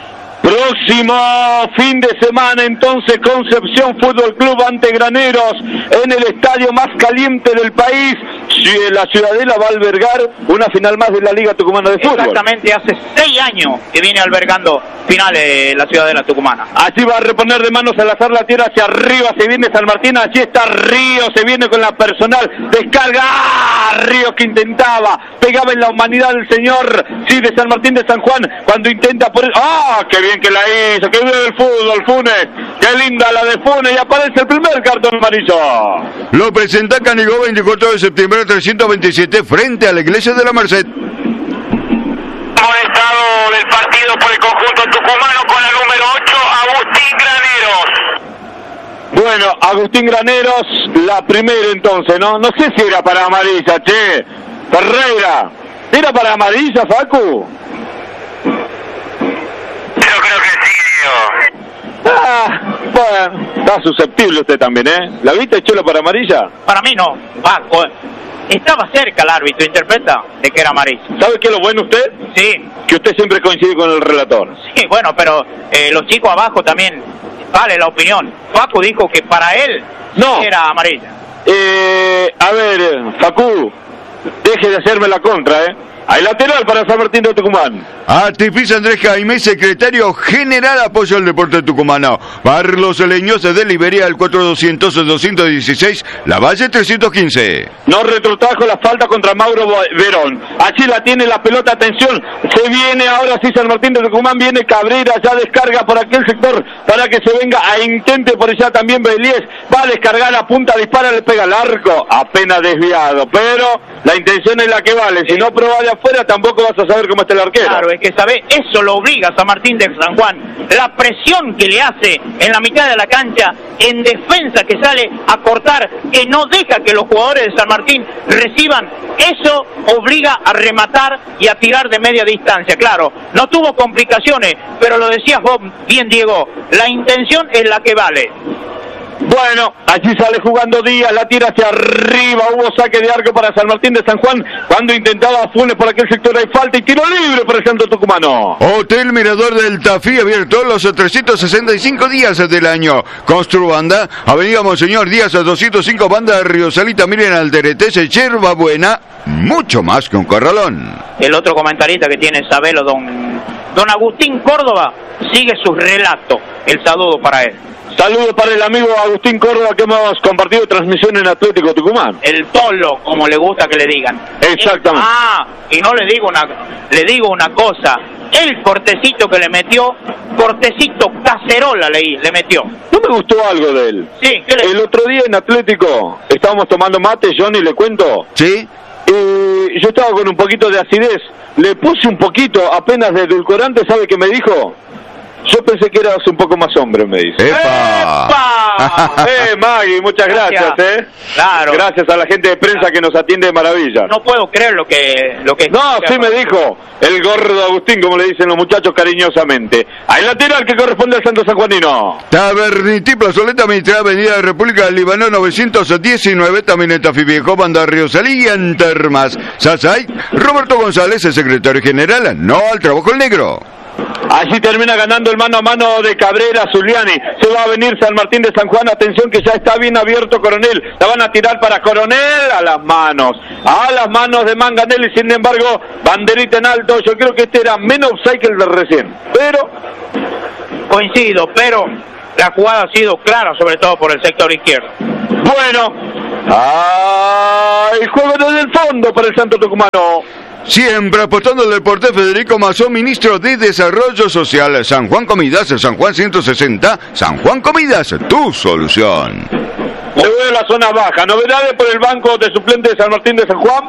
Próximo fin de semana entonces Concepción Fútbol Club ante Graneros en el estadio más caliente del país. La Ciudadela va a albergar una final más de la Liga Tucumana de Fútbol. Exactamente, hace 6 años que viene albergando finales la Ciudadela Tucumana. Allí va a reponer de manos Salazar la tierra hacia arriba, se viene San Martín, allí está Ríos, se viene con la personal, descarga, Ríos que intentaba, pegaba en la humanidad del señor, sí, de San Martín de San Juan, cuando intenta por... ¡Qué bien que la hizo! ¡Qué bien el fútbol, Funes! ¡Qué linda la de Funes! Y aparece el primer cartón amarillo. Lo presenta Canigó, 24 de septiembre 327, frente a la iglesia de la Merced. Estado del partido por el conjunto tucumano con la número 8, Agustín Graneros. Bueno, Agustín Graneros, la primera entonces, ¿no? No sé si era para amarilla, che. Ferreira, ¿era para amarilla, Facu? Yo creo que sí, Diego. Bueno, está susceptible usted también, ¿eh? ¿La viste, Chelo, para amarilla? Para mí no, estaba cerca el árbitro, interpreta de que era amarilla. ¿Sabe qué es lo bueno usted? Sí. Que usted siempre coincide con el relator. Sí, bueno, pero los chicos abajo también vale la opinión. Facu dijo que para él no era amarilla. A ver, Facu, deje de hacerme la contra, ¿eh? Hay lateral para San Martín de Tucumán. Artificia Andrés Jaime, secretario general, apoyo al deporte tucumano. Barlos Leños de Liberia, al 4200-216, La Valle 315. No retrotrajo la falta contra Mauro Verón. Allí la tiene la pelota, atención. Se viene ahora sí San Martín de Tucumán, viene Cabrera, ya descarga por aquel sector para que se venga a intente por allá también Beliés. Va a descargar, apunta, dispara, le pega al arco. Apenas desviado, pero la intención es la que vale. Si no prueba de afuera, tampoco vas a saber cómo está el arquero. Claro, es que sabe, eso lo obliga a San Martín de San Juan. La presión que le hace en la mitad de la cancha, en defensa que sale a cortar, que no deja que los jugadores de San Martín reciban, eso obliga a rematar y a tirar de media distancia. Claro, no tuvo complicaciones, pero lo decías vos bien, Diego, la intención es la que vale. Bueno, allí sale jugando Díaz, la tira hacia arriba, hubo saque de arco para San Martín de San Juan, cuando intentaba Funes por aquel sector, hay falta y tiro libre para el Santo Tucumano. Hotel Mirador del Tafí, abierto los 365 días del año. Construbanda, Avenida Monseñor Díaz, 205, Banda de Río Salita, miren Alderete, Yerba Buena, mucho más que un corralón. El otro comentarista que tiene Sabelo, don Agustín Córdoba, sigue su relato. El saludo para él. Saludos para el amigo Agustín Córdoba, que hemos compartido transmisión en Atlético Tucumán. El Tolo, como le gusta que le digan. Exactamente. Y no le digo una cosa. El cortecito que le metió, cortecito cacerola le metió. No me gustó algo de él. Sí, el otro día en Atlético estábamos tomando mate, Johnny, le cuento. Sí. Yo estaba con un poquito de acidez. Le puse un poquito apenas de edulcorante, ¿sabe qué me dijo? Yo pensé que eras un poco más hombre, me dice. ¡Epa! Maggie, muchas gracias, Claro. Gracias a la gente de prensa que nos atiende de maravilla. No puedo creer lo que No, sí me dijo el gordo Agustín, como le dicen los muchachos cariñosamente. Hay lateral que corresponde al Santo Sanjuanino. Tabernití, Plazoleta Mitre, Avenida de República del Líbano, 919, también en Tafí Viejo, Banda Río Salí y en Termas. Sasay, Roberto González, el secretario general, no al trabajo el negro. Allí termina ganando el mano a mano de Cabrera, Zuliani. Se va a venir San Martín de San Juan. Atención que ya está bien abierto Coronel. La van a tirar para Coronel. A las manos de Manganelli. Sin embargo, banderita en alto. Yo creo que este era menos offside que el de recién. Pero coincido, pero la jugada ha sido clara, sobre todo por el sector izquierdo. Bueno, el juego desde el fondo para el Santo Tucumano. Siempre apostando al deporte, Federico Mazón, ministro de Desarrollo Social. San Juan Comidas, San Juan 160, San Juan Comidas, tu solución. Me voy a la zona baja. ¿Novedades por el banco de suplentes de San Martín de San Juan?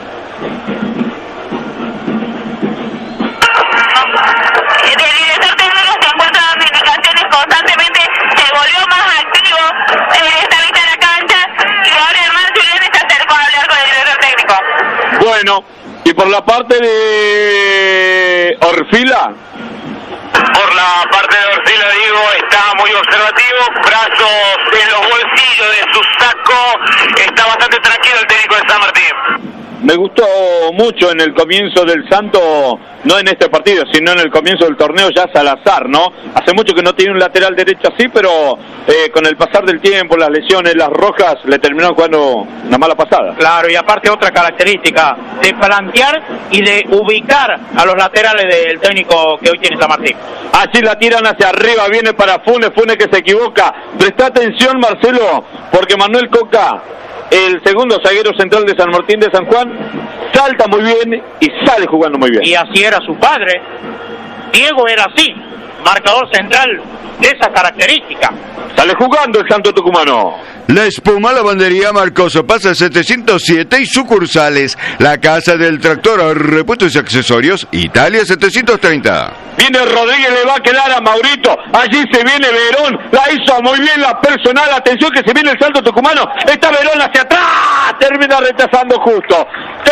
El director técnico se encuentra dando indicaciones constantemente, se volvió más activo en esta mitad de la cancha y ahora el Marco Julián se acercó a hablar con el director técnico. Bueno, y por la parte de Orfila. Por la parte de Orfila, digo, está muy observativo, brazos en los bolsillos de su saco, está bastante tranquilo el técnico de San Martín. Me gustó mucho en el comienzo del Santo, no en este partido, sino en el comienzo del torneo ya Salazar, ¿no? Hace mucho que no tiene un lateral derecho así, pero con el pasar del tiempo, las lesiones, las rojas, le terminaron jugando una mala pasada. Claro, y aparte otra característica, de plantear y de ubicar a los laterales del técnico que hoy tiene San Martín. Así la tiran hacia arriba, viene para Funes que se equivoca. Presta atención, Marcelo, porque Manuel Coca, el segundo zaguero central de San Martín de San Juan, salta muy bien y sale jugando muy bien. Y así era su padre. Diego era así, marcador central de esa característica. Sale jugando el Santo Tucumano. La Espuma, Lavandería Marcoso, pasa 707 y sucursales. La Casa del Tractor, repuestos y accesorios, Italia 730. Viene Rodríguez, le va a quedar a Maurito. Allí se viene Verón. La hizo muy bien la personal. Atención que se viene el Santo Tucumano. Está Verón hacia atrás. Termina rechazando justo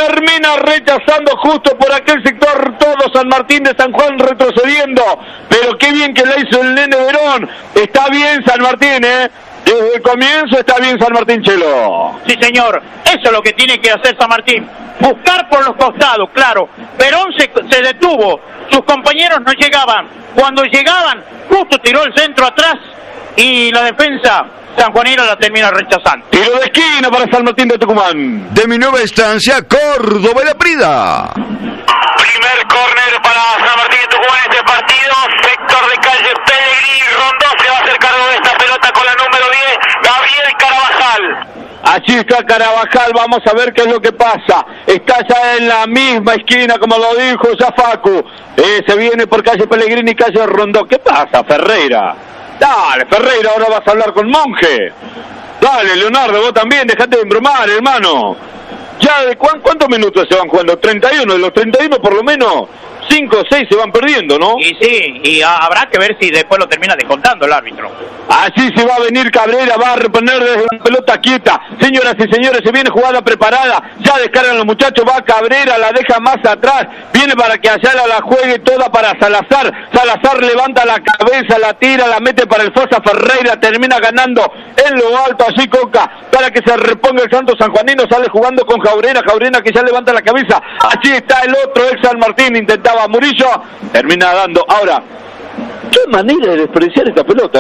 por aquel sector. Todo San Martín de San Juan retrocediendo. Pero qué bien que la hizo el nene Verón. Está bien San Martín, Desde el comienzo está bien San Martín, Chelo. Sí, señor. Eso es lo que tiene que hacer San Martín. Buscar por los costados, claro. Verón se detuvo. Sus compañeros no llegaban. Cuando llegaban, justo tiró el centro atrás y la defensa sanjuanera la termina rechazando. Tiro de esquina para San Martín de Tucumán. De mi nueva estancia, Córdoba y La Prida. Primer córner para San Martín de Tucumán en este partido. Sector de calle Pellegrini. Rondó se va a hacer cargo de esta pelota con la número 10, Gabriel Carabajal. Allí está Carabajal, vamos a ver qué es lo que pasa. Está ya en la misma esquina, como lo dijo ya Facu. Se viene por calle Pellegrini y calle Rondó. ¿Qué pasa, Ferreira? Dale, Ferreira, ahora vas a hablar con Monje. Dale, Leonardo, vos también, dejate de embromar, hermano. Ya de ¿cuántos minutos se van jugando? 31, de los 31 por lo menos 5 o 6 se van perdiendo, ¿no? Y sí, y habrá que ver si después lo termina descontando el árbitro. Así se va a venir Cabrera, va a reponer desde la pelota quieta. Señoras y señores, se viene jugada preparada. Ya descargan los muchachos, va Cabrera, la deja más atrás. Viene para que Ayala la juegue toda para Salazar. Salazar levanta la cabeza, la tira, la mete para el Fosa Ferreira. Termina ganando en lo alto, así Coca, para que se reponga el Santo Sanjuanino. Sale jugando con Jaurena que ya levanta la cabeza. Allí está el otro ex San Martín, intentaba Murillo. Termina dando. Ahora, qué manera de despreciar esta pelota,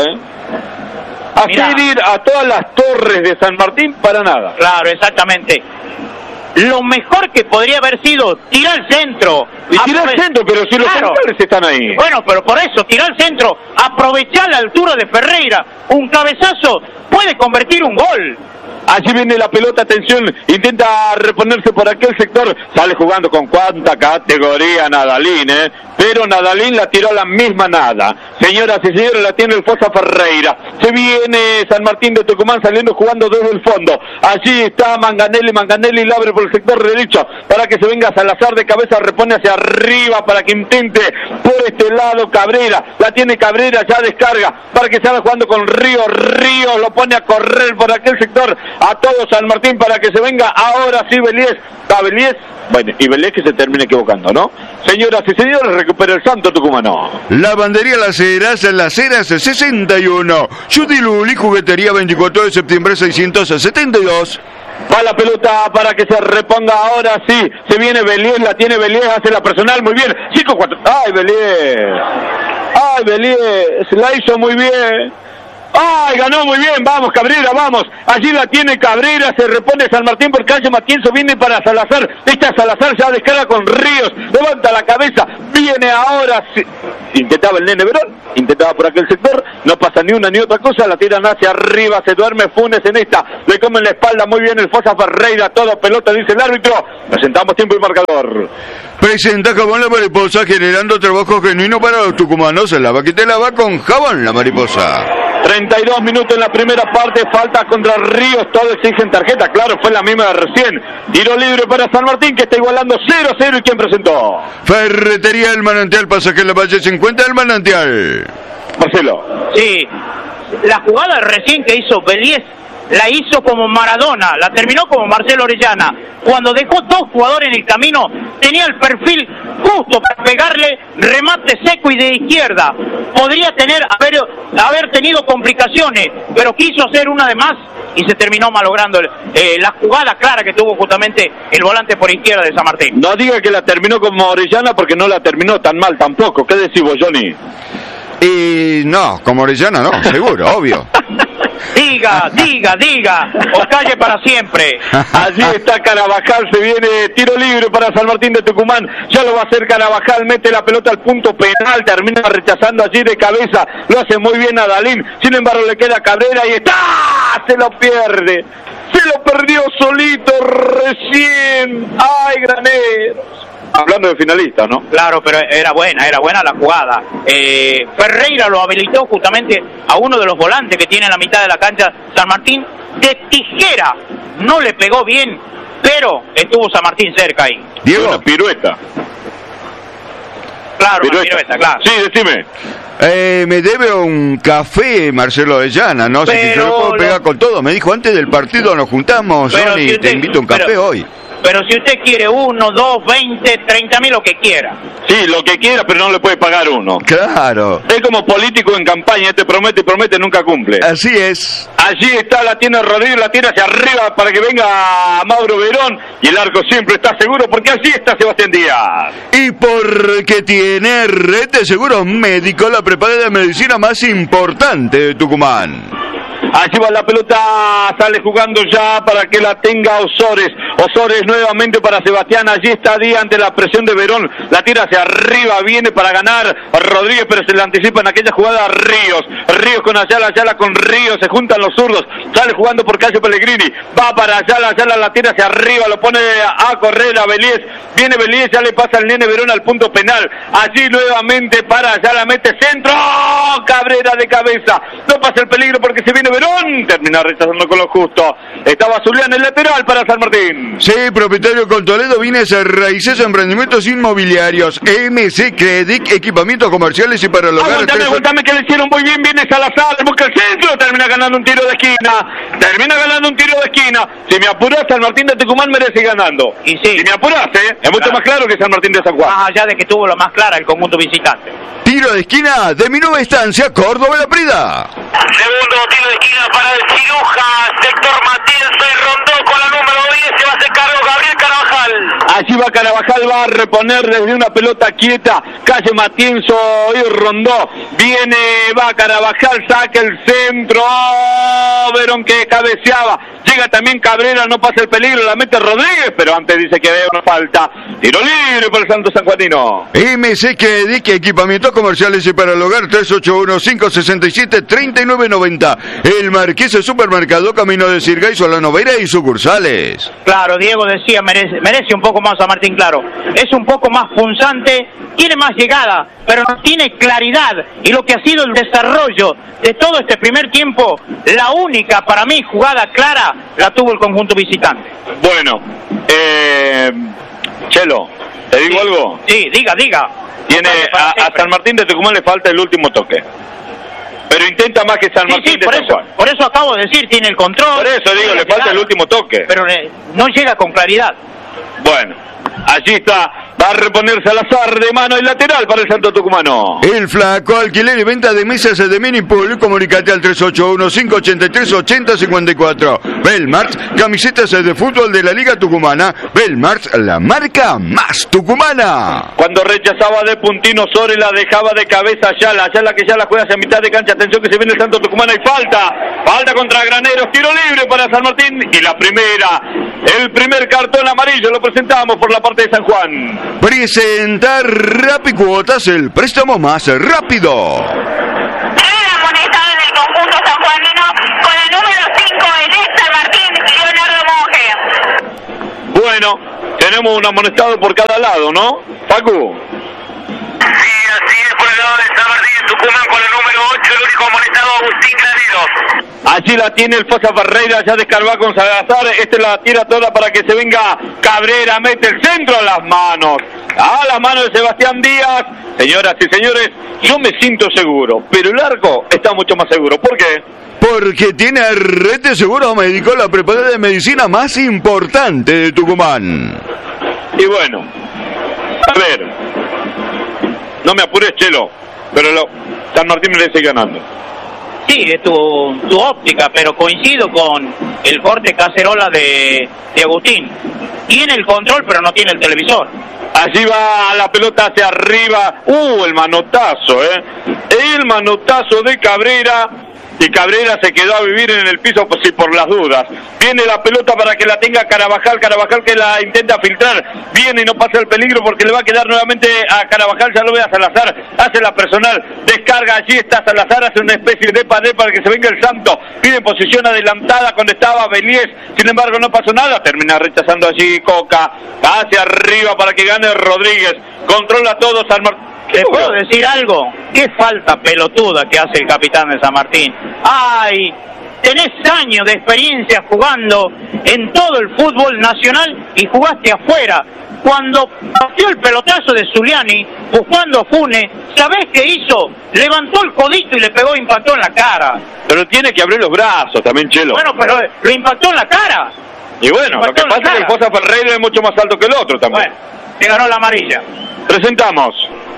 Hacer ir a todas las torres de San Martín para nada. Claro, exactamente. Lo mejor que podría haber sido tirar al centro. Y tirar al centro, pero si los centrales están ahí. Bueno, pero por eso, tirar al centro, aprovechar la altura de Ferreira. Un cabezazo puede convertir un gol. Allí viene la pelota, atención, intenta reponerse por aquel sector, sale jugando con cuánta categoría Nadalín, pero Nadalín la tiró a la misma nada. Señoras y señores, la tiene el Fosa Ferreira. Se viene San Martín de Tucumán saliendo jugando desde el fondo. Allí está Manganelli la abre por el sector derecho para que se venga Salazar de cabeza, repone hacia arriba para que intente por este lado Cabrera, la tiene Cabrera, ya descarga para que se vaya jugando con Ríos lo pone a correr por aquel sector a todo San Martín para que se venga ahora sí Beliés, va Beliés, bueno, y Beliés que se termine equivocando, ¿no? Señoras y señores, recupera el santo tucumano. Lavandería Las Heras 61, Yudiluli, juguetería 24 de septiembre 672. Va la pelota para que se reponga ahora sí. Se viene Beliés, la tiene Beliés, hace la personal muy bien. 5-4. ¡Ay, Beliés! ¡Ay, Beliés! La hizo muy bien. ¡Ay, ganó muy bien! Vamos, Cabrera, vamos. Allí la tiene Cabrera, se repone San Martín por calle Matienzo, viene para Salazar. Esta Salazar ya descarga con Ríos, levanta la cabeza, viene ahora. Intentaba el nene Verón, intentaba por aquel sector, no pasa ni una ni otra cosa, la tiran hacia arriba, se duerme Funes en esta, le comen la espalda muy bien el Fosa Ferreira, todo pelota, dice el árbitro. Presentamos tiempo y marcador. Presenta Jabón La Mariposa, generando trabajo genuino para los tucumanos. Se lava que te lava con Jabón La Mariposa. 32 minutos en la primera parte, falta contra Ríos, todo exigen tarjeta, claro, fue la misma de recién. Tiro libre para San Martín que está igualando 0-0 y ¿quién presentó? Ferretería El Manantial, pasaje en la Valle 50 del Manantial. Marcelo. Sí, la jugada recién que hizo Beliés la hizo como Maradona, la terminó como Marcelo Orellana. Cuando dejó dos jugadores en el camino, tenía el perfil justo para pegarle remate seco y de izquierda. Podría haber tenido complicaciones, pero quiso hacer una de más y se terminó malogrando la jugada clara que tuvo justamente el volante por izquierda de San Martín. No diga que la terminó como Orellana porque no la terminó tan mal tampoco. ¿Qué decís vos, Johnny? Y no, como Orellana no, seguro, obvio. Diga, o calle para siempre. Allí está Carabajal, se viene tiro libre para San Martín de Tucumán, ya lo va a hacer Carabajal, mete la pelota al punto penal, termina rechazando allí de cabeza, lo hace muy bien a Dalín, sin embargo le queda Cabrera y está, se lo pierde, se lo perdió solito recién, ay Graneros. Hablando de finalista, ¿no? Claro, pero era buena la jugada. Ferreira lo habilitó justamente a uno de los volantes que tiene en la mitad de la cancha San Martín. De tijera, no le pegó bien, pero estuvo San Martín cerca ahí. Diego, una pirueta. Claro, una pirueta, claro. Sí, decime. Me debe un café Marcelo Orellana, no sé si yo lo puedo pegar con todo. Me dijo antes del partido nos juntamos, Johnny, si te invito a un café hoy. Pero si usted quiere 1, 2, 20, 30.000, lo que quiera. Sí, lo que quiera, pero no le puede pagar uno. Claro. Es como político en campaña, te promete, nunca cumple. Así es. Allí está, la tiene Rodríguez, la tiene hacia arriba para que venga Mauro Verón. Y el arco siempre está seguro porque allí está Sebastián Díaz. Y porque tiene red de seguros médicos, la prepaga de medicina más importante de Tucumán. Allí va la pelota, sale jugando ya para que la tenga Osores. Osores nuevamente para Sebastián, allí está Díaz ante la presión de Verón. La tira hacia arriba, viene para ganar Rodríguez, pero se le anticipa en aquella jugada Ríos. Ríos con Ayala, Ayala con Ríos, se juntan los zurdos. Sale jugando por Calle Pellegrini, va para Ayala, Ayala la tira hacia arriba, lo pone a correr a Beliés. Viene Beliés, ya le pasa al nene Verón al punto penal. Allí nuevamente para Ayala, mete centro. Cabrera de cabeza, no pasa el peligro porque se viene Verón, termina rechazando con lo justo. Estaba Zulián el lateral para San Martín. Sí, propietario con Toledo, bienes raíces, emprendimientos inmobiliarios, MC Credit, equipamientos comerciales y para el hogar. Aguantame que le hicieron muy bien, viene Salazar, busca el centro, termina ganando un tiro de esquina. Si me apurás, San Martín de Tucumán merece ganando. Y sí. Si me apurás, es mucho más claro que San Martín de San Juan. Más allá de que tuvo lo más clara el conjunto visitante. Tiro de esquina de mi nueva estancia, Córdoba La Prida. Segundo tiro de esquina para el Ciruja, sector Matienzo y Rondó con la número 10, se va a hacer cargo Gabriel Carabajal. Allí va Carabajal, va a reponer desde una pelota quieta, calle Matienzo y Rondó. Va Carabajal, saca el centro, Verón que cabeceaba. Llega también Cabrera, no pasa el peligro, la mete Rodríguez, pero antes dice que veo una falta. Tiro libre para el Santo Sanjuanino. MC Credit, equipamientos comerciales y para el hogar, 381-567-3990. El Marqués de Supermercado, camino de Sirga y Solano Veira y sucursales. Claro, Diego decía, merece un poco más a Martín, claro. Es un poco más punzante tiene más llegada, pero no tiene claridad. Y lo que ha sido el desarrollo de todo este primer tiempo, la única para mí jugada clara la tuvo el conjunto visitante. Bueno, Chelo, ¿te digo algo? Sí, diga. Tiene a San Martín de Tucumán le falta el último toque. Pero intenta más que San Martín de Tucumán. Por eso acabo de decir, tiene el control. Por eso digo, le falta el último toque. Pero no llega con claridad. Bueno, allí está. Va a reponer Salazar de mano y lateral para el Santo Tucumano. El Flaco, alquiler y venta de mesas de Minipool. Comunicate al 381-583-8054. Belmart, camisetas de fútbol de la Liga Tucumana. Belmart, la marca más tucumana. Cuando rechazaba de puntino sobre la dejaba de cabeza Ayala que ya la juega hacia mitad de cancha. Atención que se viene el Santo Tucumano y falta contra Graneros, tiro libre para San Martín y el primer cartón amarillo lo presentamos por la parte de San Juan. Presenta Rapicuotas, el préstamo más rápido. Era amonestado en el conjunto sanjuanino con el número 5 en San Martín, Leonardo Monge. Bueno, tenemos un amonestado por cada lado, ¿no, Facu? Sí, así es, por el lado de San Martín, Tucumán con el número 8, el único amonestado, Agustín Graneros. Allí la tiene el Fosa Ferreira, ya descargó con Salazar, la tira toda para que se venga Cabrera, mete el centro a las manos de Sebastián Díaz. Señoras y señores, yo me siento seguro, pero el arco está mucho más seguro. ¿Por qué? Porque tiene a Rete Seguro Médico, la preparada de medicina más importante de Tucumán. Y bueno, a ver, no me apures, Chelo, pero San Martín merece ganando. Sí, es tu óptica, pero coincido con el corte cacerola de Agustín. Tiene el control, pero no tiene el televisor. Allí va la pelota hacia arriba. El manotazo, El manotazo de Cabrera. Y Cabrera se quedó a vivir en el piso sí, por las dudas. Viene la pelota para que la tenga Carabajal que la intenta filtrar. Viene y no pasa el peligro porque le va a quedar nuevamente a Carabajal. Ya lo ve a Salazar, hace la personal, descarga, allí está Salazar, hace una especie de pared para que se venga el Santo. Pide posición adelantada cuando estaba Beliés, sin embargo no pasó nada. Termina rechazando allí Coca, hacia arriba para que gane Rodríguez. Controla todo San Martín. ¿Te puedo decir algo? Qué falta pelotuda que hace el capitán de San Martín. ¡Ay! Tenés años de experiencia jugando en todo el fútbol nacional y jugaste afuera. Cuando partió el pelotazo de Zuliani, buscando a Funes, ¿sabés qué hizo? Levantó el codito y le pegó, impactó en la cara. Pero tiene que abrir los brazos también, Chelo. Bueno, pero lo impactó en la cara. Y bueno, lo que pasa es que el Fosa Ferreira es mucho más alto que el otro también. Bueno, te ganó la amarilla. Presentamos.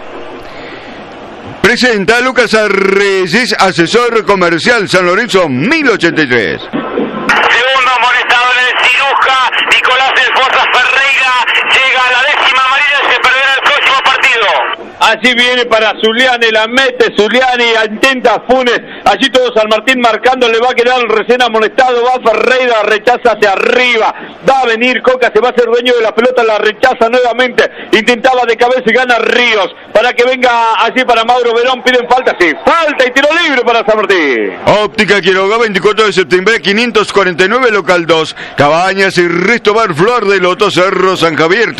Presenta a Lucas Arreyes, asesor comercial San Lorenzo 1083. Segundo amonestado en el Ciruja, Nicolás del Fosa Ferreira, llega a la 10ª amarilla y se perderá el próximo partido. Allí viene para Zuliani, la mete Zuliani, intenta Funes, allí todo San Martín marcando, le va a quedar el recién amonestado, va Ferreira, rechaza hacia arriba, va a venir Coca, se va a hacer dueño de la pelota, la rechaza nuevamente, intentaba de cabeza y gana Ríos, para que venga allí para Mauro Verón, piden falta, sí, falta y tiro libre para San Martín. Óptica Quiroga, 24 de septiembre, 549, local 2, Cabañas y Restobar Flor de Loto, Cerro San Javier,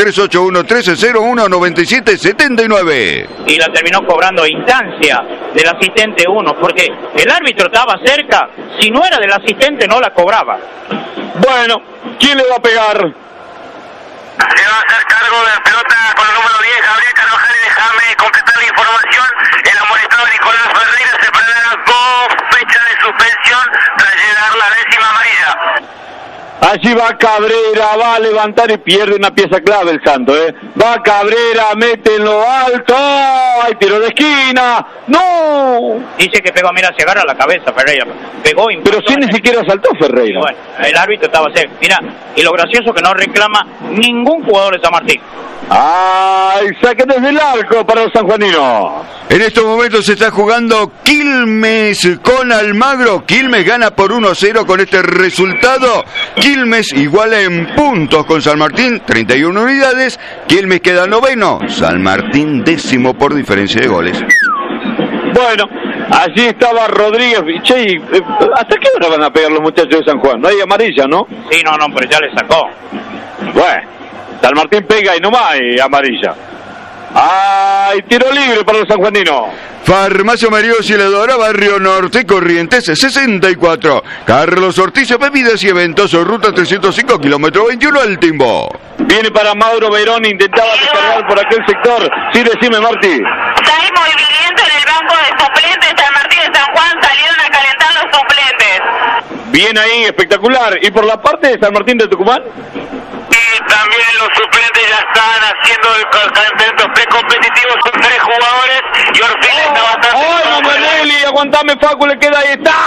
381-1301-9779. Y la terminó cobrando instancia del asistente 1, porque el árbitro estaba cerca, si no era del asistente no la cobraba. Bueno, ¿quién le va a pegar? Se va a hacer cargo de la pelota con el número 10, Gabriel Carvajal, y déjame completar la información. El amonestado Nicolás Ferreira se perderá 2 fechas de suspensión tras llegar la 10ª amarilla. Allí va Cabrera, va a levantar y pierde una pieza clave el Santo, Va Cabrera, mete en lo alto, ¡ay, tiro de esquina! ¡No! Dice que pegó, mira, se agarra la cabeza Ferreira, pegó. Pero si ni siquiera saltó Ferreira. Bueno, el árbitro estaba cerca, mira, y lo gracioso que no reclama ningún jugador de San Martín. ¡Ay, saque desde el arco para los sanjuaninos! En estos momentos se está jugando Quilmes con Almagro. Quilmes gana por 1-0 con este resultado. Quilmes iguala en puntos con San Martín, 31 unidades. Quilmes queda noveno, San Martín 10º por diferencia de goles. Bueno, allí estaba Rodríguez. Che, ¿hasta qué hora van a pegar los muchachos de San Juan? No hay amarilla, ¿no? Sí, no, pero ya le sacó. Bueno, San Martín pega y no más hay amarilla. Hay tiro libre para el sanjuanino. Farmacia María Auxiliadora, Barrio Norte, Corrientes 64. Carlos Ortiz, bebidas y eventos, ruta 305, kilómetro 21, El Timbo. Viene para Mauro Verón, intentaba descargar por aquel sector. Sí, decime, Martí. Hay movimiento en el banco de suplentes. San Martín de San Juan salieron a calentar los suplentes. Bien ahí, espectacular. ¿Y por la parte de San Martín de Tucumán? Y también los suplentes ya están haciendo el calentamiento precompetitivo. Son 3 jugadores y Orfila está bastante... ¡Ay, Manganelli! Aguantame, Facu, le queda ahí. ¡Está!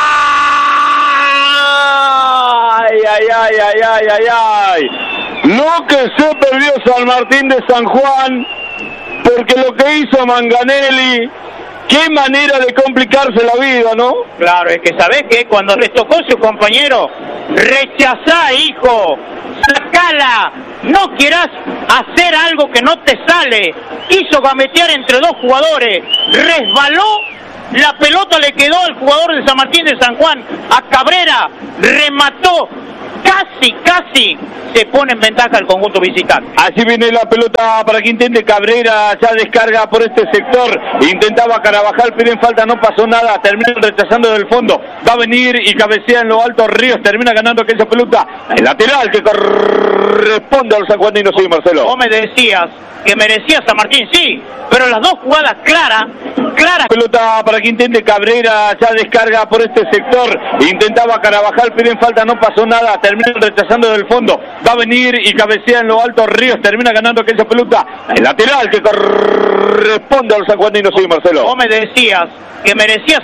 ¡Ay, ay, ay, ay, ay, ay, ay! Lo que se perdió San Martín de San Juan, porque lo que hizo Manganelli, qué manera de complicarse la vida, ¿no? Claro, es que sabés que cuando les tocó su compañero, rechazá, hijo, sacala, no quieras hacer algo que no te sale. Quiso gambetear entre dos jugadores, resbaló, la pelota le quedó al jugador de San Martín de San Juan, a Cabrera, remató, casi se pone en ventaja el conjunto visitante. Así viene la pelota para que intente Cabrera, ya descarga por este sector, intentaba Carabajal, pero en falta, no pasó nada, terminan rechazando del fondo, va a venir y cabecea en lo alto Ríos, termina ganando aquella pelota, el lateral que corresponde al sanjuanino, sí, Marcelo. Vos me decías que merecía San Martín, sí, pero las dos jugadas claras. Pelota para que intente Cabrera, ya descarga por este sector, intentaba Carabajal, pero en falta, no pasó nada, terminan rechazando del fondo, va a venir y cabecea en lo alto Ríos, termina ganando aquella pelota, el lateral que corresponde al sanjuanino, sí, Marcelo. Vos me decías que merecía